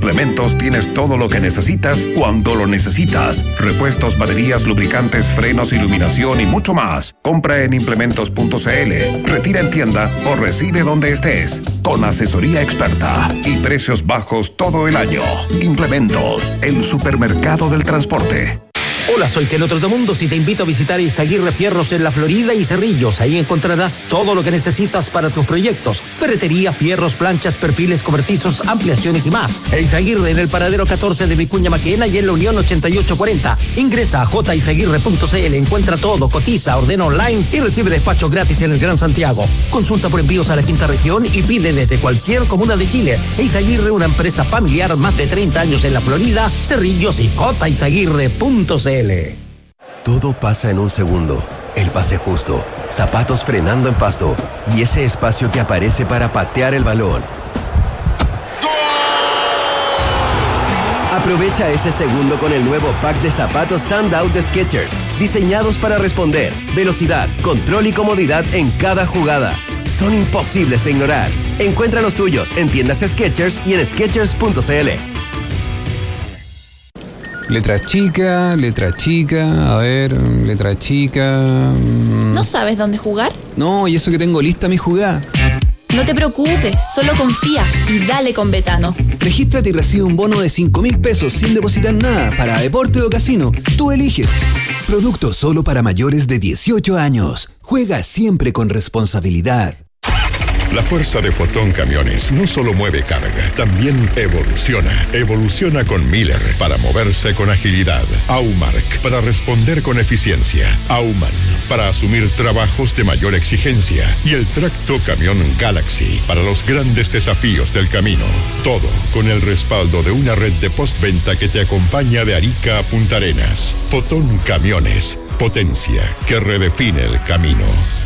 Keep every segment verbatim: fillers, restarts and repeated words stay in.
Implementos tienes todo lo que necesitas cuando lo necesitas. Repuestos, baterías, lubricantes, frenos, iluminación y mucho más. Compra en implementos punto c l, retira en tienda o recibe donde estés. Con asesoría experta y precios bajos todo el año. Implementos, el supermercado del transporte. Hola, soy Teno Trotamundos y te invito a visitar Izaguirre Fierros en La Florida y Cerrillos. Ahí encontrarás todo lo que necesitas para tus proyectos. Ferretería, fierros, planchas, perfiles cobertizos, ampliaciones y más. Izaguirre en el paradero catorce de Vicuña Maquena y en la Unión ochenta y ocho cuarenta. Ingresa a j izaguirre punto c l, encuentra todo, cotiza, ordena online y recibe despacho gratis en el Gran Santiago. Consulta por envíos a la quinta región y pide desde cualquier comuna de Chile. Izaguirre, una empresa familiar, más de treinta años en La Florida, Cerrillos y j izaguirre punto c l. Todo pasa en un segundo. El pase justo, zapatos frenando en pasto y ese espacio que aparece para patear el balón. Aprovecha ese segundo con el nuevo pack de zapatos Standout de Skechers, diseñados para responder, velocidad, control y comodidad en cada jugada. Son imposibles de ignorar. Encuentra los tuyos en tiendas Skechers y en skechers punto c l. Letra chica, letra chica, a ver, letra chica... Mmm. ¿No sabes dónde jugar? No, y eso que tengo lista mi jugada. No te preocupes, solo confía y dale con Betano. Regístrate y recibe un bono de cinco mil pesos sin depositar nada para deporte o casino. Tú eliges. Producto solo para mayores de dieciocho años. Juega siempre con responsabilidad. La fuerza de Fotón Camiones no solo mueve carga, también evoluciona. Evoluciona con Miller para moverse con agilidad. Aumark para responder con eficiencia. Auman para asumir trabajos de mayor exigencia. Y el tracto camión Galaxy para los grandes desafíos del camino. Todo con el respaldo de una red de postventa que te acompaña de Arica a Punta Arenas. Fotón Camiones, potencia que redefine el camino.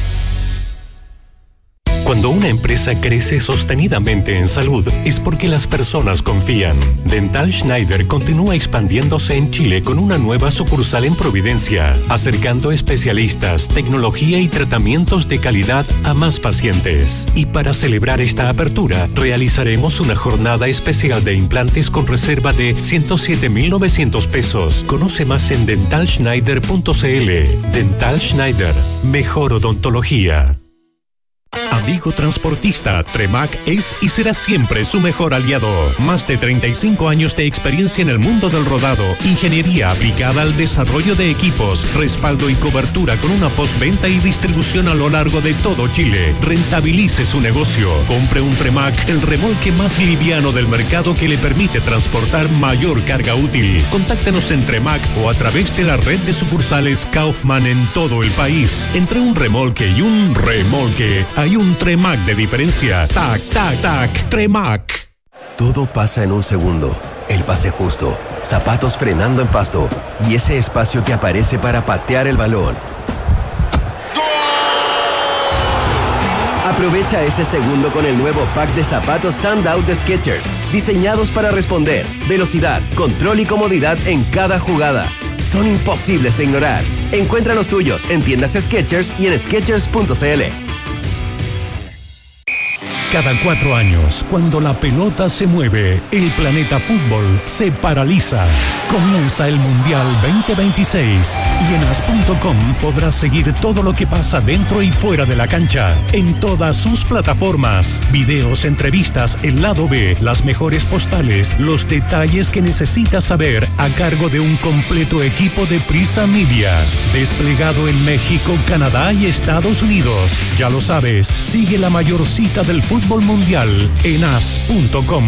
Cuando una empresa crece sostenidamente en salud, es porque las personas confían. Dental Schneider continúa expandiéndose en Chile con una nueva sucursal en Providencia, acercando especialistas, tecnología y tratamientos de calidad a más pacientes. Y para celebrar esta apertura, realizaremos una jornada especial de implantes con reserva de ciento siete mil novecientos pesos. Conoce más en dental schneider punto c l. Dental Schneider, mejor odontología. Amigo transportista, Tremac es y será siempre su mejor aliado. Más de treinta y cinco años de experiencia en el mundo del rodado, ingeniería aplicada al desarrollo de equipos, respaldo y cobertura con una postventa y distribución a lo largo de todo Chile. Rentabilice su negocio. Compre un Tremac, el remolque más liviano del mercado que le permite transportar mayor carga útil. Contáctenos en Tremac o a través de la red de sucursales Kaufman en todo el país. Entre un remolque y un remolque, hay un Tremac de diferencia. Tac, tac, tac, Tremac. Todo pasa en un segundo. El pase justo, zapatos frenando en pasto y ese espacio que aparece para patear el balón. Aprovecha ese segundo con el nuevo pack de zapatos Standout de Skechers, diseñados para responder, velocidad, control y comodidad en cada jugada. Son imposibles de ignorar. Encuentra los tuyos en tiendas Skechers y en skechers punto c l. Cada cuatro años, cuando la pelota se mueve, el planeta fútbol se paraliza. Comienza el Mundial veinte veintiséis y en as punto com podrás seguir todo lo que pasa dentro y fuera de la cancha, en todas sus plataformas. Videos, entrevistas, el lado B, las mejores postales, los detalles que necesitas saber a cargo de un completo equipo de Prisa Media. Desplegado en México, Canadá y Estados Unidos. Ya lo sabes, sigue la mayor cita del fútbol mundial en as punto com.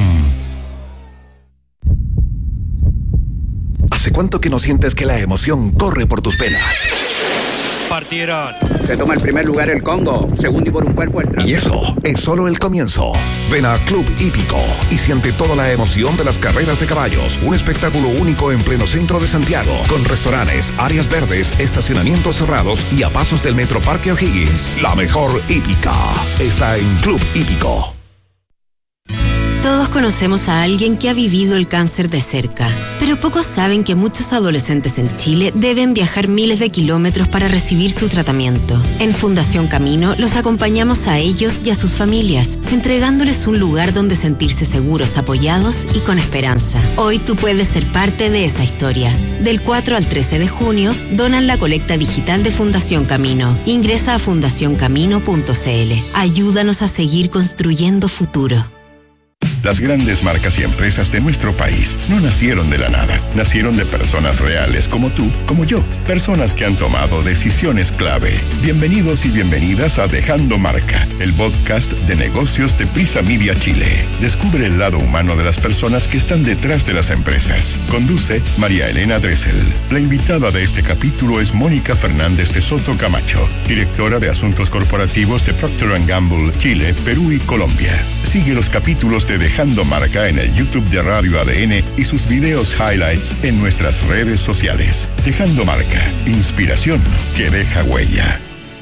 ¿Hace cuánto que no sientes que la emoción corre por tus venas? Partieron. Se toma el primer lugar el Congo, segundo y por un cuerpo el tramo. Y eso es solo el comienzo. Ven a Club Hípico y siente toda la emoción de las carreras de caballos. Un espectáculo único en pleno centro de Santiago, con restaurantes, áreas verdes, estacionamientos cerrados y a pasos del Metro Parque La mejor hípica está en Club Hípico. Todos conocemos a alguien que ha vivido el cáncer de cerca, pero pocos saben que muchos adolescentes en Chile deben viajar miles de kilómetros para recibir su tratamiento. En Fundación Camino los acompañamos a ellos y a sus familias, entregándoles un lugar donde sentirse seguros, apoyados y con esperanza. Hoy tú puedes ser parte de esa historia. Del cuatro al trece de junio, donan la colecta digital de Fundación Camino. Ingresa a fundación camino punto c l. Ayúdanos a seguir construyendo futuro. Las grandes marcas y empresas de nuestro país no nacieron de la nada. Nacieron de personas reales como tú, como yo. Personas que han tomado decisiones clave. Bienvenidos y bienvenidas a Dejando Marca, el podcast de negocios de Prisa Media Chile. Descubre el lado humano de las personas que están detrás de las empresas. Conduce María Elena Dressel. La invitada de este capítulo es Mónica Fernández de Soto Camacho, directora de Asuntos Corporativos de Procter and Gamble, Chile, Perú y Colombia. Sigue los capítulos de Dejando Marca en el YouTube de Radio A D N y sus videos highlights en nuestras redes sociales. Dejando Marca, inspiración que deja huella.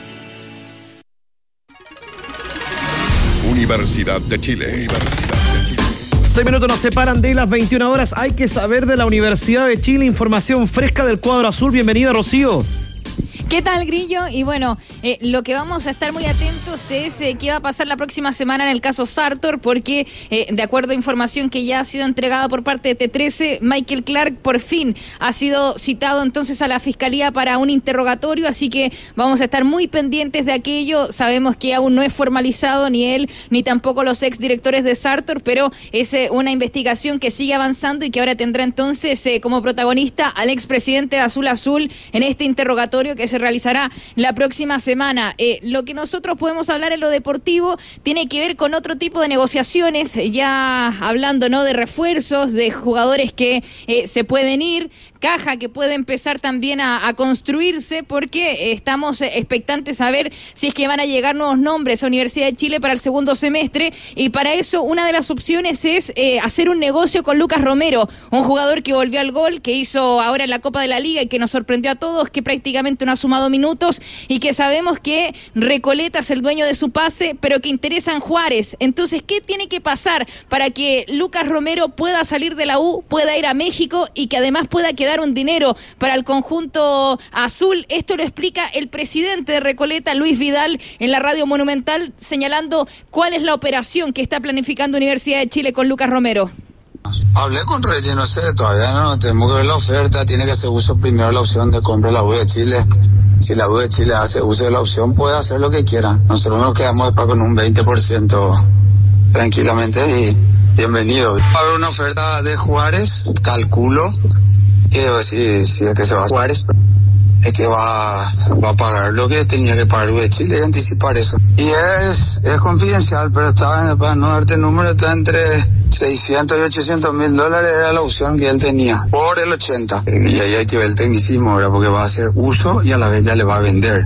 Universidad de Chile. Universidad de Chile. Seis minutos nos separan de las veintiuna horas. Hay que saber de la Universidad de Chile. Información fresca del cuadro azul. Bienvenida, Rocío. ¿Qué tal, Grillo? Y bueno, eh, lo que vamos a estar muy atentos es eh, qué va a pasar la próxima semana en el caso Sartor, porque eh, de acuerdo a información que ya ha sido entregada por parte de T trece, Michael Clark por fin ha sido citado entonces a la Fiscalía para un interrogatorio, así que vamos a estar muy pendientes de aquello. Sabemos que aún no es formalizado ni él ni tampoco los exdirectores de Sartor, pero es eh, una investigación que sigue avanzando y que ahora tendrá entonces eh, como protagonista al expresidente de Azul Azul en este interrogatorio que se realizará la próxima semana. Eh, lo que nosotros podemos hablar en lo deportivo tiene que ver con otro tipo de negociaciones, ya hablando no de refuerzos, de jugadores que eh, se pueden ir, caja que puede empezar también a, a construirse, porque estamos expectantes a ver si es que van a llegar nuevos nombres a Universidad de Chile para el segundo semestre, y para eso una de las opciones es eh, hacer un negocio con Lucas Romero, un jugador que volvió al gol, que hizo ahora en la Copa de la Liga y que nos sorprendió a todos, que prácticamente no ha sumado minutos y que sabemos que Recoleta es el dueño de su pase, pero que interesa en Juárez. Entonces, ¿qué tiene que pasar para que Lucas Romero pueda salir de la U, pueda ir a México y que además pueda quedar un dinero para el conjunto azul? Esto lo explica el presidente de Recoleta, Luis Vidal, en la Radio Monumental, señalando cuál es la operación que está planificando Universidad de Chile con Lucas Romero. Hablé con Reyes, no sé, todavía no, tenemos que ver la oferta, tiene que hacer uso primero la opción de compra de la U de Chile. Si la U de Chile hace uso de la opción, puede hacer lo que quiera. Nosotros nos quedamos después con un veinte por ciento tranquilamente y bienvenido. Va a haber una oferta de Juárez, calculo, que si, si es que se va a Juárez, es que va, va a pagar lo que tenía que pagar U de Chile y anticipar eso. Y es, es confidencial, pero estaba, para no darte el número, está entre seiscientos y ochocientos mil dólares, era la opción que él tenía, por el ochenta. Y ahí hay que ver el tecnicismo, ¿verdad? Porque va a hacer uso y a la vez ya le va a vender.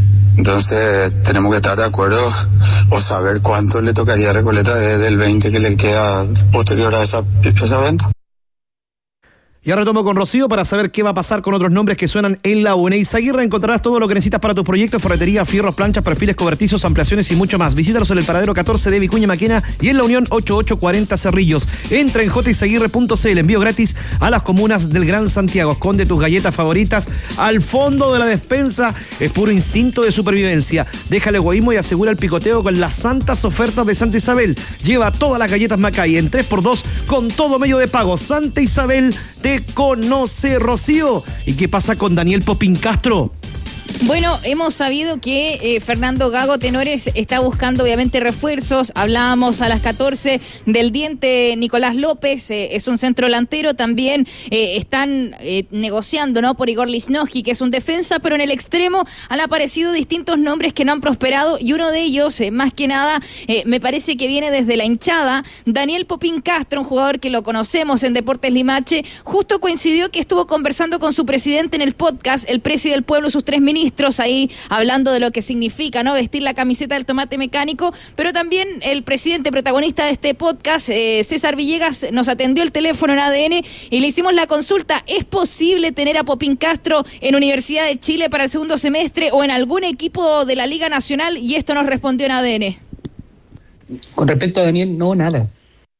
Entonces tenemos que estar de acuerdo o saber cuánto le tocaría a Recoleta desde el veinte que le queda posterior a esa, esa venta. Y ahora retomo con Rocío para saber qué va a pasar con otros nombres que suenan en la U. En Eizaguirre encontrarás todo lo que necesitas para tus proyectos: ferretería, fierros, planchas, perfiles, cobertizos, ampliaciones y mucho más. Visítalos en el paradero catorce de Vicuña Maquena y en la Unión ochenta y ocho cuarenta Cerrillos. Entra en j izaguirre punto c l, envío gratis a las comunas del Gran Santiago. Esconde tus galletas favoritas al fondo de la despensa, es puro instinto de supervivencia. Deja el egoísmo y asegura el picoteo con las santas ofertas de Santa Isabel. Lleva todas las galletas Macay en tres por dos con todo medio de pago. Santa Isabel te conoce, Rocío. ¿Y qué pasa con Daniel Popín Castro? Bueno, hemos sabido que eh, Fernando Gago Tenores está buscando obviamente refuerzos. Hablábamos a las catorce del diente Nicolás López, eh, es un centro delantero. También eh, están eh, negociando, ¿no?, por Igor Lichnowsky, que es un defensa, pero en el extremo han aparecido distintos nombres que no han prosperado, y uno de ellos, eh, más que nada, eh, me parece que viene desde la hinchada. Daniel Popín Castro, un jugador que lo conocemos en Deportes Limache, justo coincidió que estuvo conversando con su presidente en el podcast, el Presi del Pueblo y sus tres ministros, ahí hablando de lo que significa, ¿no?, vestir la camiseta del tomate mecánico. Pero también el presidente protagonista de este podcast, eh, César Villegas, nos atendió el teléfono en A D N y le hicimos la consulta: ¿es posible tener a Popín Castro en Universidad de Chile para el segundo semestre o en algún equipo de la Liga Nacional? Y esto nos respondió en A D N. Con respecto a Daniel, no, nada.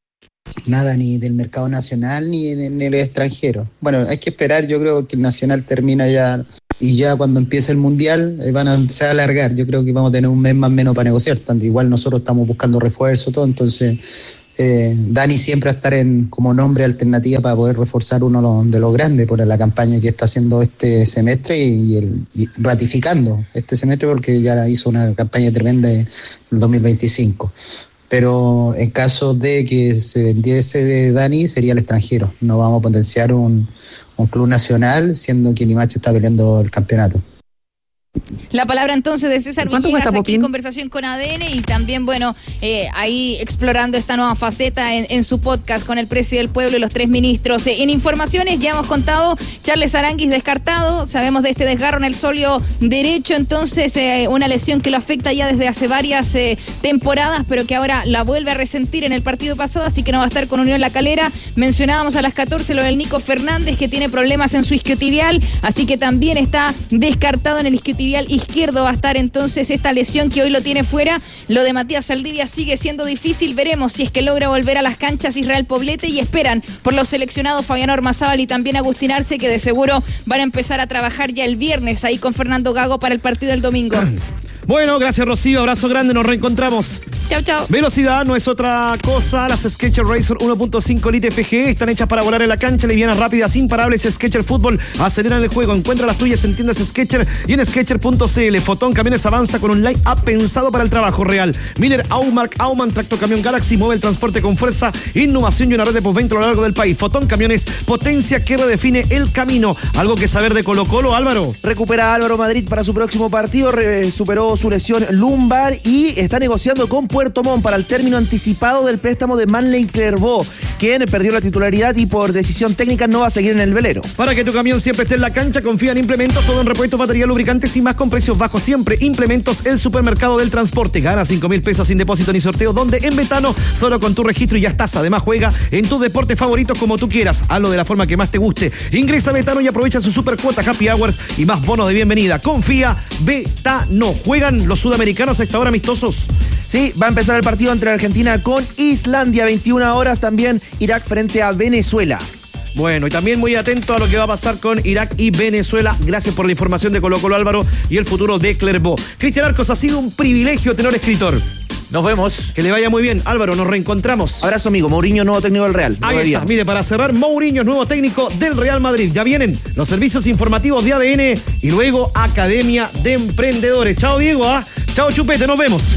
Nada, ni del mercado nacional ni en el extranjero. Bueno, hay que esperar, yo creo que el nacional termina ya y ya cuando empiece el mundial eh, van a empezar a alargar. Yo creo que vamos a tener un mes más o menos para negociar, tanto igual nosotros estamos buscando refuerzo, todo, entonces eh, Dani siempre va a estar en, como nombre alternativa para poder reforzar uno de los grandes por la campaña que está haciendo este semestre y, y, el, y ratificando este semestre porque ya hizo una campaña tremenda en el dos mil veinticinco. Pero en caso de que se vendiese de Dani, sería el extranjero. No vamos a potenciar un, un club nacional, siendo que Limache está peleando el campeonato. La palabra entonces de César Villegas aquí en conversación con A D N y también, bueno, eh, ahí explorando esta nueva faceta en, en su podcast con el precio del pueblo y los tres ministros. Eh, en informaciones ya hemos contado, Charles Aranguis descartado, sabemos de este desgarro en el sóleo derecho, entonces eh, una lesión que lo afecta ya desde hace varias eh, temporadas, pero que ahora la vuelve a resentir en el partido pasado, así que no va a estar con Unión La Calera. Mencionábamos a las catorce lo del Nico Fernández, que tiene problemas en su isquiotibial, así que también está descartado en el isquiotibial izquierdo. Va a estar entonces esta lesión que hoy lo tiene fuera. Lo de Matías Saldivia sigue siendo difícil, veremos si es que logra volver a las canchas Israel Poblete, y esperan por los seleccionados Fabián Ormazábal y también Agustín Arce, que de seguro van a empezar a trabajar ya el viernes ahí con Fernando Gago para el partido del domingo. Bueno, gracias Rocío, abrazo grande, nos reencontramos. Chau, chau. Velocidad no es otra cosa. Las Skechers Razor uno punto cinco Elite F G están hechas para volar en la cancha, livianas, rápidas, imparables. Skechers Fútbol aceleran el juego. Encuentra las tuyas en tiendas Skechers y en Skechers punto c l. Fotón Camiones avanza con un line-up pensado para el trabajo real. Miller, Aumark, Aumann, Tracto Camión Galaxy mueve el transporte con fuerza, innovación y una red de postventa a lo largo del país. Fotón Camiones, potencia que redefine el camino. Algo que saber de Colo Colo, Álvaro. Recupera a Álvaro Madrid para su próximo partido, Re- superó su lesión lumbar y está negociando con Puerto Montt para el término anticipado del préstamo de Manley Clervaux, quien perdió la titularidad y por decisión técnica no va a seguir en el velero. Para que tu camión siempre esté en la cancha, confía en Implementos, todo en repuestos, batería, lubricantes y más con precios bajos siempre. Implementos, el supermercado del transporte. Gana cinco mil pesos sin depósito ni sorteo, donde en Betano, solo con tu registro y ya estás. Además, juega en tus deportes favoritos como tú quieras. Hazlo de la forma que más te guste. Ingresa a Betano y aprovecha su super cuota Happy Hours y más bonos de bienvenida. Confía, Betano. Juegan los sudamericanos a esta hora amistosos. Sí, va a empezar el partido entre Argentina con Islandia, veintiuna horas, también Irak frente a Venezuela. Bueno, y también muy atento a lo que va a pasar con Irak y Venezuela. Gracias por la información de Colo Colo, Álvaro, y el futuro de Clervaux. Cristian Arcos, ha sido un privilegio tener escritor. Nos vemos. Que le vaya muy bien. Álvaro, nos reencontramos. Abrazo, amigo. Mourinho, nuevo técnico del Real. Ahí está. Mire, para cerrar, Mourinho, nuevo técnico del Real Madrid. Ya vienen los servicios informativos de A D N y luego Academia de Emprendedores. Chao, Diego. ¿ah? Chao, Chupete. Nos vemos.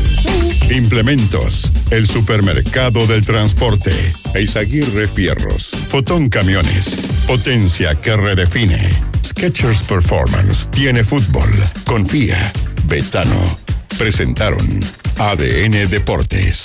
Implementos, el supermercado del transporte. Eizaguirre Fierros. Fotón Camiones, potencia que redefine. Skechers Performance tiene fútbol. Confía. Betano. Presentaron A D N Deportes.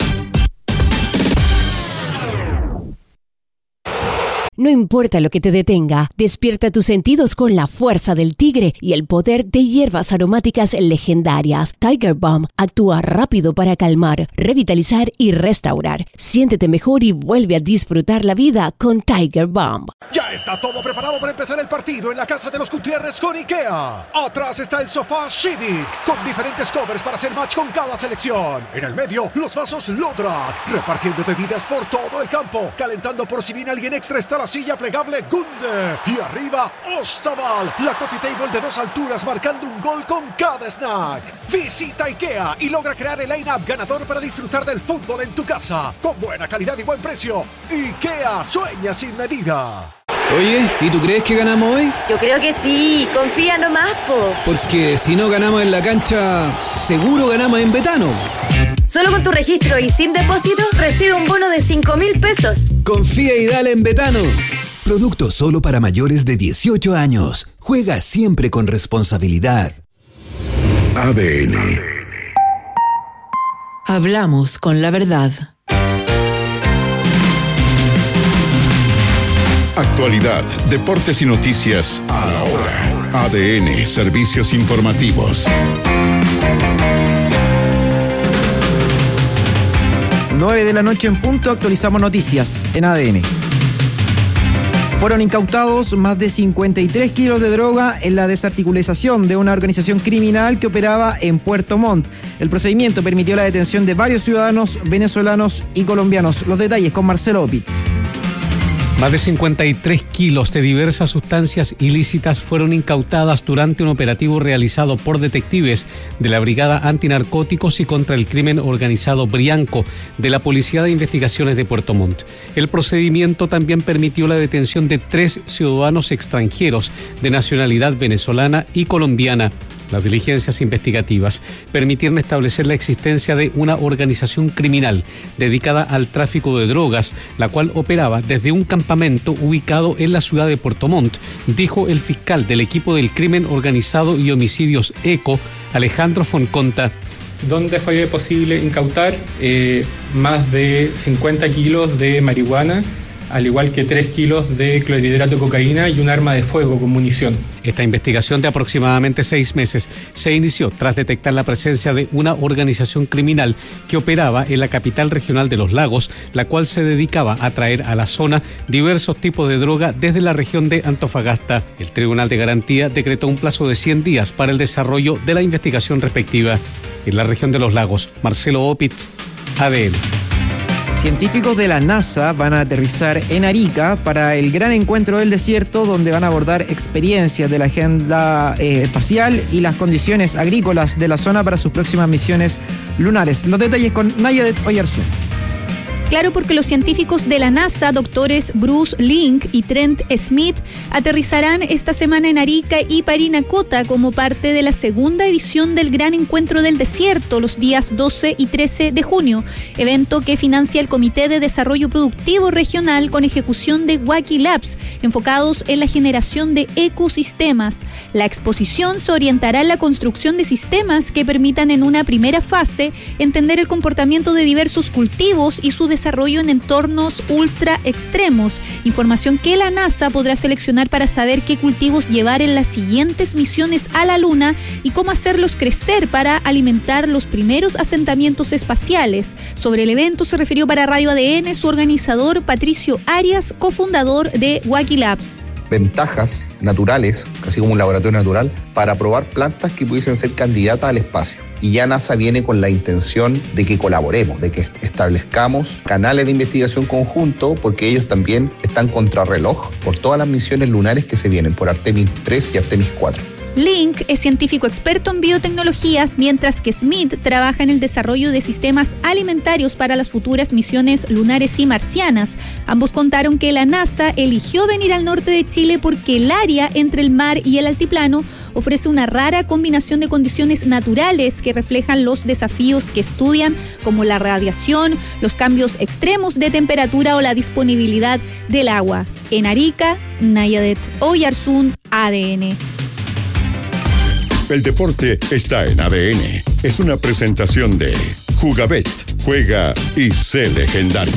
No importa lo que te detenga, despierta tus sentidos con la fuerza del tigre y el poder de hierbas aromáticas legendarias. Tiger Balm actúa rápido para calmar, revitalizar y restaurar. Siéntete mejor y vuelve a disfrutar la vida con Tiger Balm. Ya está todo preparado para empezar el partido en la casa de los Gutiérrez con IKEA. Atrás está el sofá Civic, con diferentes covers para hacer match con cada selección. En el medio, los vasos Lodrat, repartiendo bebidas por todo el campo, calentando por si viene alguien extra está la silla plegable Gunde. Y arriba, Ostaval, la coffee table de dos alturas marcando un gol con cada snack. Visita IKEA y logra crear el line-up ganador para disfrutar del fútbol en tu casa. Con buena calidad y buen precio. IKEA, sueña sin medida. Oye, ¿y tú crees que ganamos hoy? Yo creo que sí, confía nomás, po. Porque si no ganamos en la cancha, seguro ganamos en Betano. Solo con tu registro y sin depósito, recibe un bono de cinco mil pesos. Confía y dale en Betano. Producto solo para mayores de dieciocho años. Juega siempre con responsabilidad. A D N. Hablamos con la verdad. Actualidad, deportes y noticias a la hora. A D N, servicios informativos. nueve de la noche en punto, actualizamos noticias en A D N. Fueron incautados más de cincuenta y tres kilos de droga en la desarticulización de una organización criminal que operaba en Puerto Montt. El procedimiento permitió la detención de varios ciudadanos venezolanos y colombianos. Los detalles con Marcelo Opitz. Más de cincuenta y tres kilos de diversas sustancias ilícitas fueron incautadas durante un operativo realizado por detectives de la Brigada Antinarcóticos y contra el Crimen Organizado Brianco de la Policía de Investigaciones de Puerto Montt. El procedimiento también permitió la detención de tres ciudadanos extranjeros de nacionalidad venezolana y colombiana. Las diligencias investigativas permitieron establecer la existencia de una organización criminal dedicada al tráfico de drogas, la cual operaba desde un campamento ubicado en la ciudad de Puerto Montt, dijo el fiscal del equipo del crimen organizado y homicidios ECO, Alejandro Fonconta. Donde fue posible incautar eh, más de cincuenta kilos de marihuana, al igual que tres kilos de clorhidrato de cocaína y un arma de fuego con munición. Esta investigación de aproximadamente seis meses se inició tras detectar la presencia de una organización criminal que operaba en la capital regional de Los Lagos, la cual se dedicaba a traer a la zona diversos tipos de droga desde la región de Antofagasta. El Tribunal de Garantía decretó un plazo de cien días para el desarrollo de la investigación respectiva. En la región de Los Lagos, Marcelo Opitz, A D N. Científicos de la NASA van a aterrizar en Arica para el gran encuentro del desierto, donde van a abordar experiencias de la agenda eh, espacial y las condiciones agrícolas de la zona para sus próximas misiones lunares. Los detalles con Nayadet Oyarzún. Claro, porque los científicos de la NASA, doctores Bruce Link y Trent Smith, aterrizarán esta semana en Arica y Parinacota como parte de la segunda edición del Gran Encuentro del Desierto, los días doce y trece de junio, evento que financia el Comité de Desarrollo Productivo Regional con ejecución de Wacky Labs, enfocados en la generación de ecosistemas. La exposición se orientará en la construcción de sistemas que permitan en una primera fase entender el comportamiento de diversos cultivos y su desarrollo en entornos ultra extremos, información que la NASA podrá seleccionar para saber qué cultivos llevar en las siguientes misiones a la Luna y cómo hacerlos crecer para alimentar los primeros asentamientos espaciales. Sobre el evento se refirió para Radio A D N su organizador Patricio Arias, cofundador de Wacky Labs. Ventajas naturales, casi como un laboratorio natural, para probar plantas que pudiesen ser candidatas al espacio. Y ya NASA viene con la intención de que colaboremos, de que establezcamos canales de investigación conjunto, porque ellos también están contrarreloj por todas las misiones lunares que se vienen, por Artemis tres y Artemis cuatro. Link es científico experto en biotecnologías, mientras que Smith trabaja en el desarrollo de sistemas alimentarios para las futuras misiones lunares y marcianas. Ambos contaron que la NASA eligió venir al norte de Chile porque el área entre el mar y el altiplano ofrece una rara combinación de condiciones naturales que reflejan los desafíos que estudian, como la radiación, los cambios extremos de temperatura o la disponibilidad del agua. En Arica, Nayadet Oyarzún, A D N. El deporte está en A D N. Es una presentación de Jugabet. Juega y sé legendario.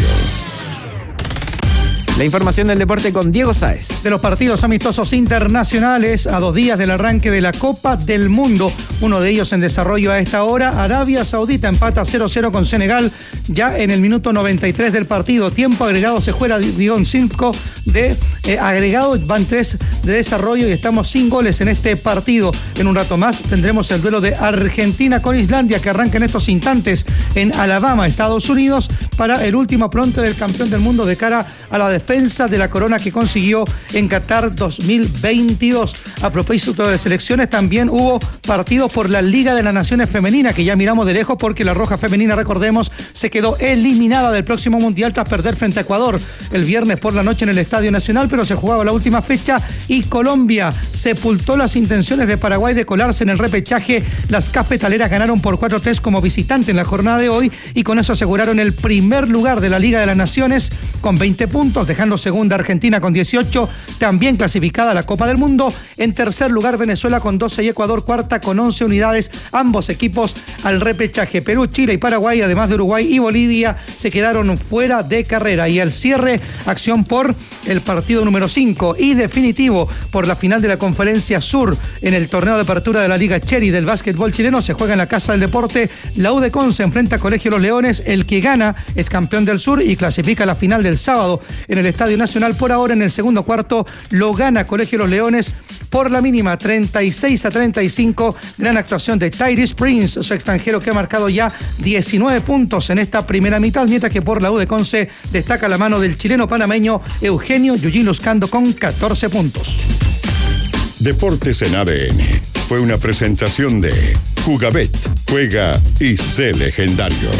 La información del deporte con Diego Sáez. De los partidos amistosos internacionales a dos días del arranque de la Copa del Mundo, uno de ellos en desarrollo a esta hora, Arabia Saudita empata cero cero con Senegal ya en el minuto noventa y tres del partido. Tiempo agregado se juega, Dion cinco de eh, agregado, van tres de desarrollo y estamos sin goles en este partido. En un rato más tendremos el duelo de Argentina con Islandia, que arranca en estos instantes en Alabama, Estados Unidos, para el último apronte del campeón del mundo de cara a la defensa de la corona que consiguió en Qatar dos mil veintidós. A propósito de selecciones, también hubo partidos por la Liga de las Naciones Femenina, que ya miramos de lejos porque la Roja Femenina, recordemos, se quedó eliminada del próximo Mundial tras perder frente a Ecuador el viernes por la noche en el Estadio Nacional, pero se jugaba la última fecha y Colombia sepultó las intenciones de Paraguay de colarse en el repechaje. Las cafetaleras ganaron por cuatro tres como visitante en la jornada de hoy y con eso aseguraron el primer lugar de la Liga de las Naciones con veinte puntos, dejando segunda Argentina con dieciocho, también clasificada a la Copa del Mundo. En tercer lugar Venezuela con doce y Ecuador cuarta con once unidades, ambos equipos al repechaje. Perú, Chile y Paraguay, además de Uruguay y Bolivia, se quedaron fuera de carrera. Y al cierre, acción por el partido número cinco y definitivo por la final de la Conferencia Sur en el torneo de apertura de la Liga Cherry del básquetbol chileno. Se juega en la Casa del Deporte. La U D Conce se enfrenta a Colegio Los Leones. El que gana es campeón del Sur y clasifica a la final del sábado en el Estadio Nacional. Por ahora, en el segundo cuarto, lo gana Colegio Los Leones por la mínima, treinta y seis a treinta y cinco. Gran actuación de Tyrese Prince, su extranjero que ha marcado ya diecinueve puntos en esta primera mitad, mientras que por la U de Conce destaca la mano del chileno panameño Eugenio Yuyin Luscando con catorce puntos. Deportes en A D N fue una presentación de Jugabet. Juega y sé legendario.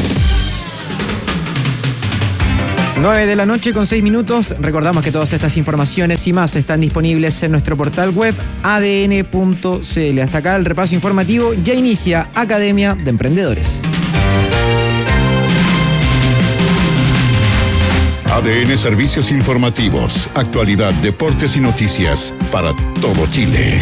nueve de la noche con seis minutos. Recordamos que todas estas informaciones y más están disponibles en nuestro portal web a d n punto c l. Hasta acá el repaso informativo. Ya inicia Academia de Emprendedores. A D N Servicios Informativos, actualidad, deportes y noticias para todo Chile.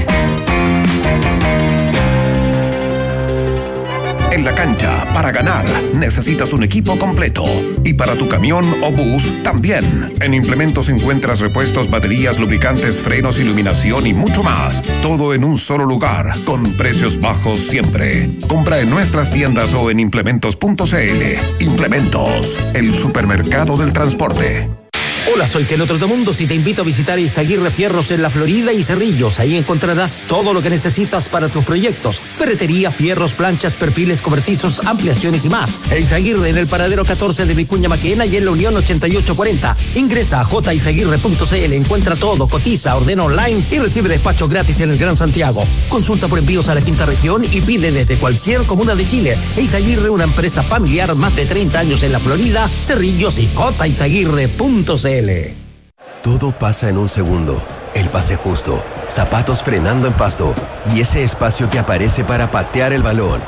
En la cancha, para ganar, necesitas un equipo completo. Y para tu camión o bus, también. En Implementos encuentras repuestos, baterías, lubricantes, frenos, iluminación y mucho más. Todo en un solo lugar, con precios bajos siempre. Compra en nuestras tiendas o en implementos punto c l. Implementos, el supermercado del transporte. Hola, soy Keno Trotamundos y te invito a visitar Izaguirre Fierros en La Florida y Cerrillos. Ahí encontrarás todo lo que necesitas para tus proyectos. Ferretería, fierros, planchas, perfiles cobertizos, ampliaciones y más. Izaguirre en el paradero catorce de Vicuña Maquena y en la Unión ochenta y ocho cuarenta. Ingresa a j izaguirre punto c l, encuentra todo, cotiza, ordena online y recibe despacho gratis en el Gran Santiago. Consulta por envíos a la quinta región y pide desde cualquier comuna de Chile. Izaguirre, una empresa familiar, más de treinta años en La Florida, Cerrillos y j izaguirre punto c l. Todo pasa en un segundo. El pase justo, zapatos frenando en pasto y ese espacio que aparece para patear el balón.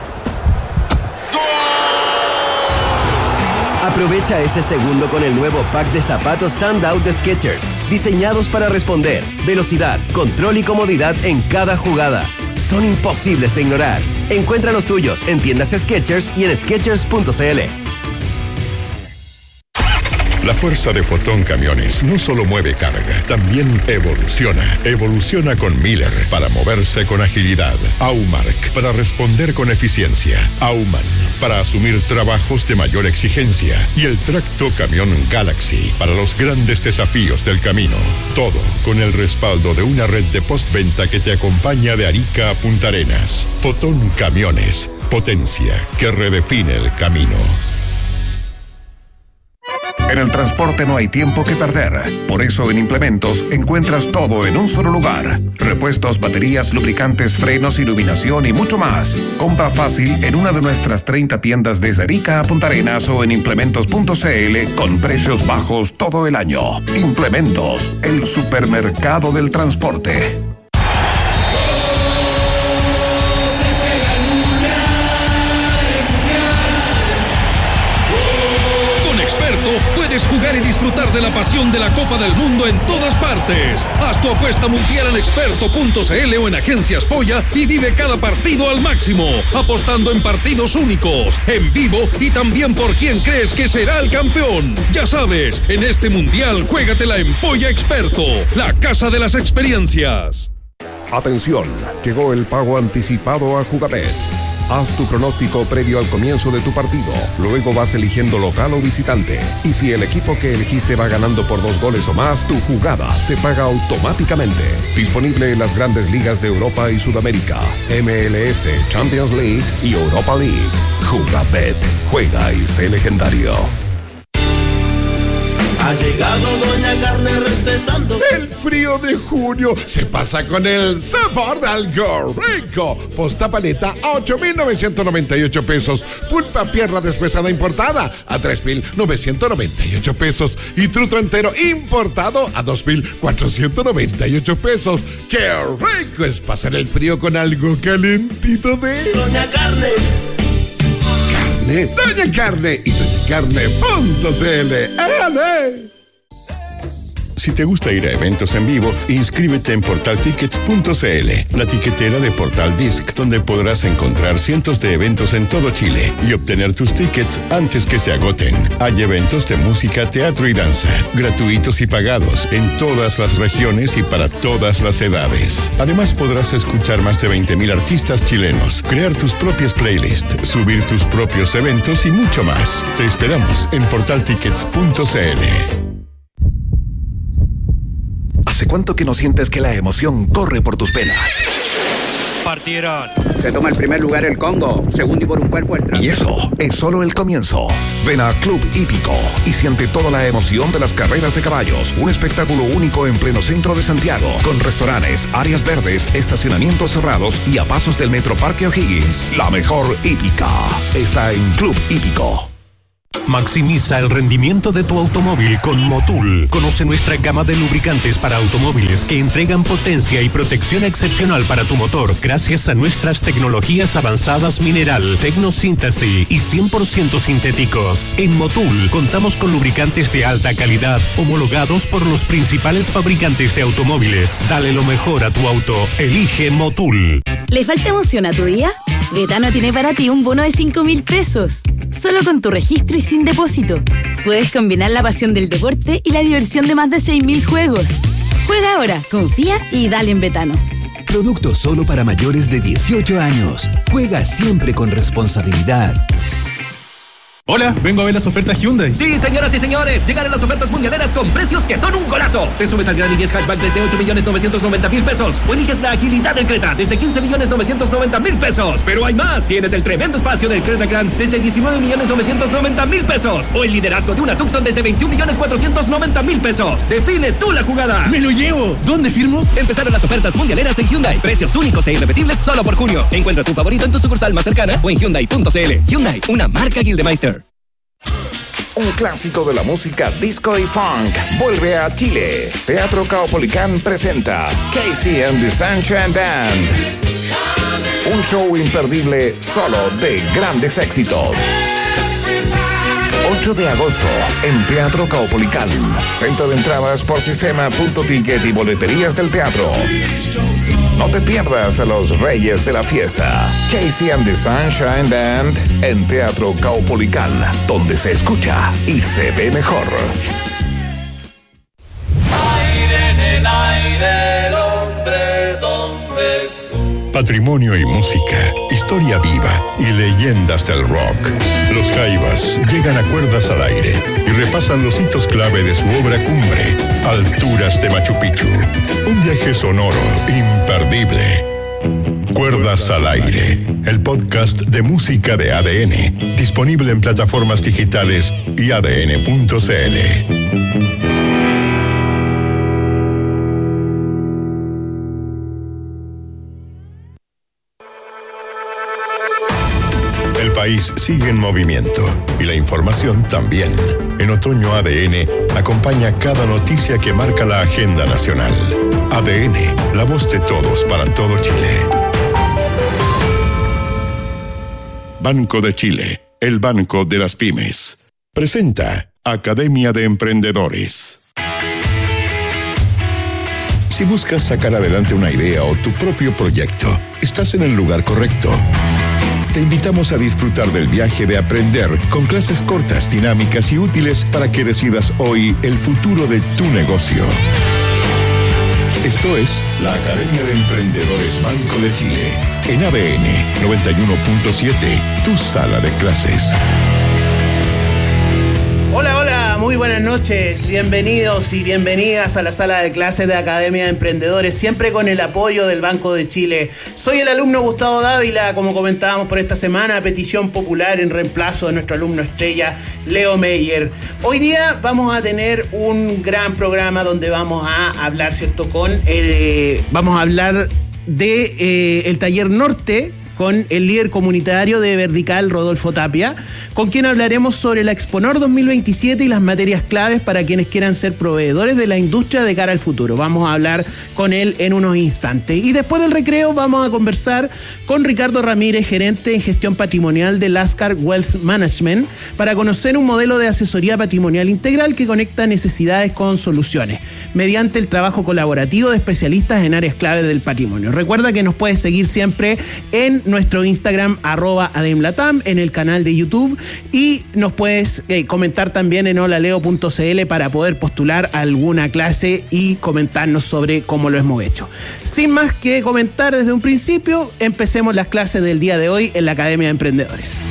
Aprovecha ese segundo con el nuevo pack de zapatos Standout de Skechers, diseñados para responder, velocidad, control y comodidad en cada jugada. Son imposibles de ignorar. Encuentra los tuyos en tiendas Skechers y en skechers punto c l. La fuerza de Fotón Camiones no solo mueve carga, también evoluciona. Evoluciona con Miller para moverse con agilidad. Aumark para responder con eficiencia. Auman para asumir trabajos de mayor exigencia. Y el tracto camión Galaxy para los grandes desafíos del camino. Todo con el respaldo de una red de postventa que te acompaña de Arica a Punta Arenas. Fotón Camiones, potencia que redefine el camino. En el transporte no hay tiempo que perder. Por eso en Implementos encuentras todo en un solo lugar. Repuestos, baterías, lubricantes, frenos, iluminación y mucho más. Compra fácil en una de nuestras treinta tiendas desde Arica a Punta Arenas o en implementos punto c l con precios bajos todo el año. Implementos, el supermercado del transporte. Puedes jugar y disfrutar de la pasión de la Copa del Mundo en todas partes. Haz tu apuesta mundial en experto punto c l o en Agencias Polla y vive cada partido al máximo, apostando en partidos únicos, en vivo y también por quién crees que será el campeón. Ya sabes, en este mundial juégatela en Polla Experto, la casa de las experiencias. Atención, llegó el pago anticipado a Jugabet. Haz tu pronóstico previo al comienzo de tu partido. Luego vas eligiendo local o visitante. Y si el equipo que elegiste va ganando por dos goles o más, tu jugada se paga automáticamente. Disponible en las grandes ligas de Europa y Sudamérica, M L S, Champions League y Europa League. Jugabet. Juega y sé legendario. Ha llegado Doña Carne respetando. El frío de junio se pasa con el sabor de algo rico. Posta paleta a ocho mil novecientos noventa y ocho pesos. Pulpa pierna deshuesada importada a tres mil novecientos noventa y ocho pesos. Y truto entero importado a dos mil cuatrocientos noventa y ocho pesos. ¡Qué rico es pasar el frío con algo calentito de Doña Carne! Doña Carne y doña carne punto c l. ¡Ale! Si te gusta ir a eventos en vivo, inscríbete en portal tickets punto c l, la tiquetera de Portal Disc, donde podrás encontrar cientos de eventos en todo Chile y obtener tus tickets antes que se agoten. Hay eventos de música, teatro y danza, gratuitos y pagados, en todas las regiones y para todas las edades. Además, podrás escuchar más de veinte mil artistas chilenos, crear tus propias playlists, subir tus propios eventos y mucho más. Te esperamos en portal tickets punto c l. ¿Hace cuánto que no sientes que la emoción corre por tus venas? Partieron. Se toma el primer lugar el Congo, segundo y por un cuerpo el Trans. Y eso es solo el comienzo. Ven a Club Hípico y siente toda la emoción de las carreras de caballos. Un espectáculo único en pleno centro de Santiago, con restaurantes, áreas verdes, estacionamientos cerrados y a pasos del Metro Parque O'Higgins. La mejor hípica está en Club Hípico. Maximiza el rendimiento de tu automóvil con Motul. Conoce nuestra gama de lubricantes para automóviles que entregan potencia y protección excepcional para tu motor gracias a nuestras tecnologías avanzadas mineral, tecnosíntesis y cien por ciento sintéticos. En Motul contamos con lubricantes de alta calidad homologados por los principales fabricantes de automóviles. Dale lo mejor a tu auto. Elige Motul. ¿Le falta emoción a tu día? Betano tiene para ti un bono de cinco mil pesos. Solo con tu registro y sin depósito. Puedes combinar la pasión del deporte y la diversión de más de seis mil juegos. Juega ahora, confía y dale en Betano. Producto solo para mayores de dieciocho años. Juega siempre con responsabilidad. Hola, vengo a ver las ofertas Hyundai. Sí, señoras y señores, llegaron las ofertas mundialeras con precios que son un golazo. Te subes al Gran i diez Hatchback desde ocho millones novecientos noventa mil pesos o eliges la agilidad del Creta desde quince millones novecientos noventa mil pesos. Pero hay más, tienes el tremendo espacio del Creta Grand desde diecinueve millones novecientos noventa mil pesos o el liderazgo de una Tucson desde veintiún millones cuatrocientos noventa mil pesos. Define tú la jugada. ¡Me lo llevo! ¿Dónde firmo? Empezaron las ofertas mundialeras en Hyundai. Precios únicos e irrepetibles solo por junio. Encuentra tu favorito en tu sucursal más cercana o en Hyundai punto c l. Hyundai, una marca Gildemeister. Un clásico de la música disco y funk vuelve a Chile. Teatro Caupolicán presenta Casey and the Sunshine Band. Un show imperdible solo de grandes éxitos. ocho de agosto en Teatro Caupolicán. Venta de entradas por sistema punto ticket y boleterías del teatro. No te pierdas a los reyes de la fiesta. Casey and the Sunshine Band en Teatro Caupolicán, donde se escucha y se ve mejor. Aire en el aire, el hombre, ¿dónde estuvo? Patrimonio y música, historia viva y leyendas del rock. Los Jaivas llegan a Cuerdas al Aire y repasan los hitos clave de su obra cumbre, Alturas de Machu Picchu. Un viaje sonoro imperdible. Cuerdas al Aire, el podcast de música de A D N, disponible en plataformas digitales y a d n punto c l. El país sigue en movimiento y la información también. En Otoño A D N acompaña cada noticia que marca la agenda nacional. A D N, la voz de todos para todo Chile. Banco de Chile, el banco de las pymes. Presenta Academia de Emprendedores. Si buscas sacar adelante una idea o tu propio proyecto, estás en el lugar correcto. Te invitamos a disfrutar del viaje de aprender con clases cortas, dinámicas y útiles para que decidas hoy el futuro de tu negocio. Esto es la Academia de Emprendedores Banco de Chile, en A D N noventa y uno punto siete, tu sala de clases. Hola, hola, muy buenas noches, bienvenidos y bienvenidas a la sala de clases de Academia de Emprendedores, siempre con el apoyo del Banco de Chile. Soy el alumno Gustavo Dávila, como comentábamos por esta semana, petición popular en reemplazo de nuestro alumno estrella, Leo Meyer. Hoy día vamos a tener un gran programa donde vamos a hablar, ¿cierto? Con el, vamos a hablar de eh, el Taller Norte, con el líder comunitario de Verdical, Rodolfo Tapia, con quien hablaremos sobre la Exponor dos mil veintisiete y las materias claves para quienes quieran ser proveedores de la industria de cara al futuro. Vamos a hablar con él en unos instantes. Y después del recreo vamos a conversar con Ricardo Ramírez, gerente en gestión patrimonial de Lascar Wealth Management, para conocer un modelo de asesoría patrimonial integral que conecta necesidades con soluciones, mediante el trabajo colaborativo de especialistas en áreas claves del patrimonio. Recuerda que nos puedes seguir siempre en nuestro Instagram, arroba ademlatam, en el canal de YouTube, y nos puedes eh, comentar también en holaleo punto c l para poder postular alguna clase y comentarnos sobre cómo lo hemos hecho. Sin más que comentar desde un principio, empecemos las clases del día de hoy en la Academia de Emprendedores.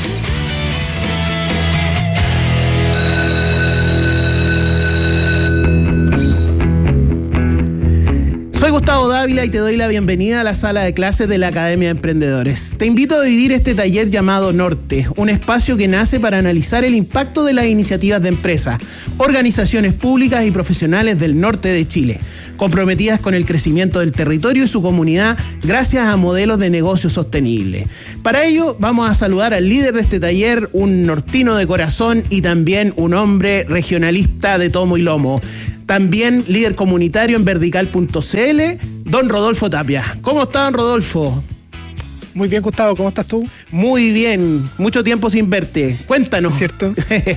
Gustavo Dávila y te doy la bienvenida a la sala de clases de la Academia de Emprendedores. Te invito a vivir este taller llamado Norte, un espacio que nace para analizar el impacto de las iniciativas de empresas, organizaciones públicas y profesionales del norte de Chile, comprometidas con el crecimiento del territorio y su comunidad gracias a modelos de negocio sostenible. Para ello, vamos a saludar al líder de este taller, un nortino de corazón y también un hombre regionalista de tomo y lomo. También líder comunitario en vertical punto c l, don Rodolfo Tapia. ¿Cómo está, don Rodolfo? Muy bien, Gustavo, ¿cómo estás tú? Muy bien, mucho tiempo sin verte. Cuéntanos. ¿Cierto?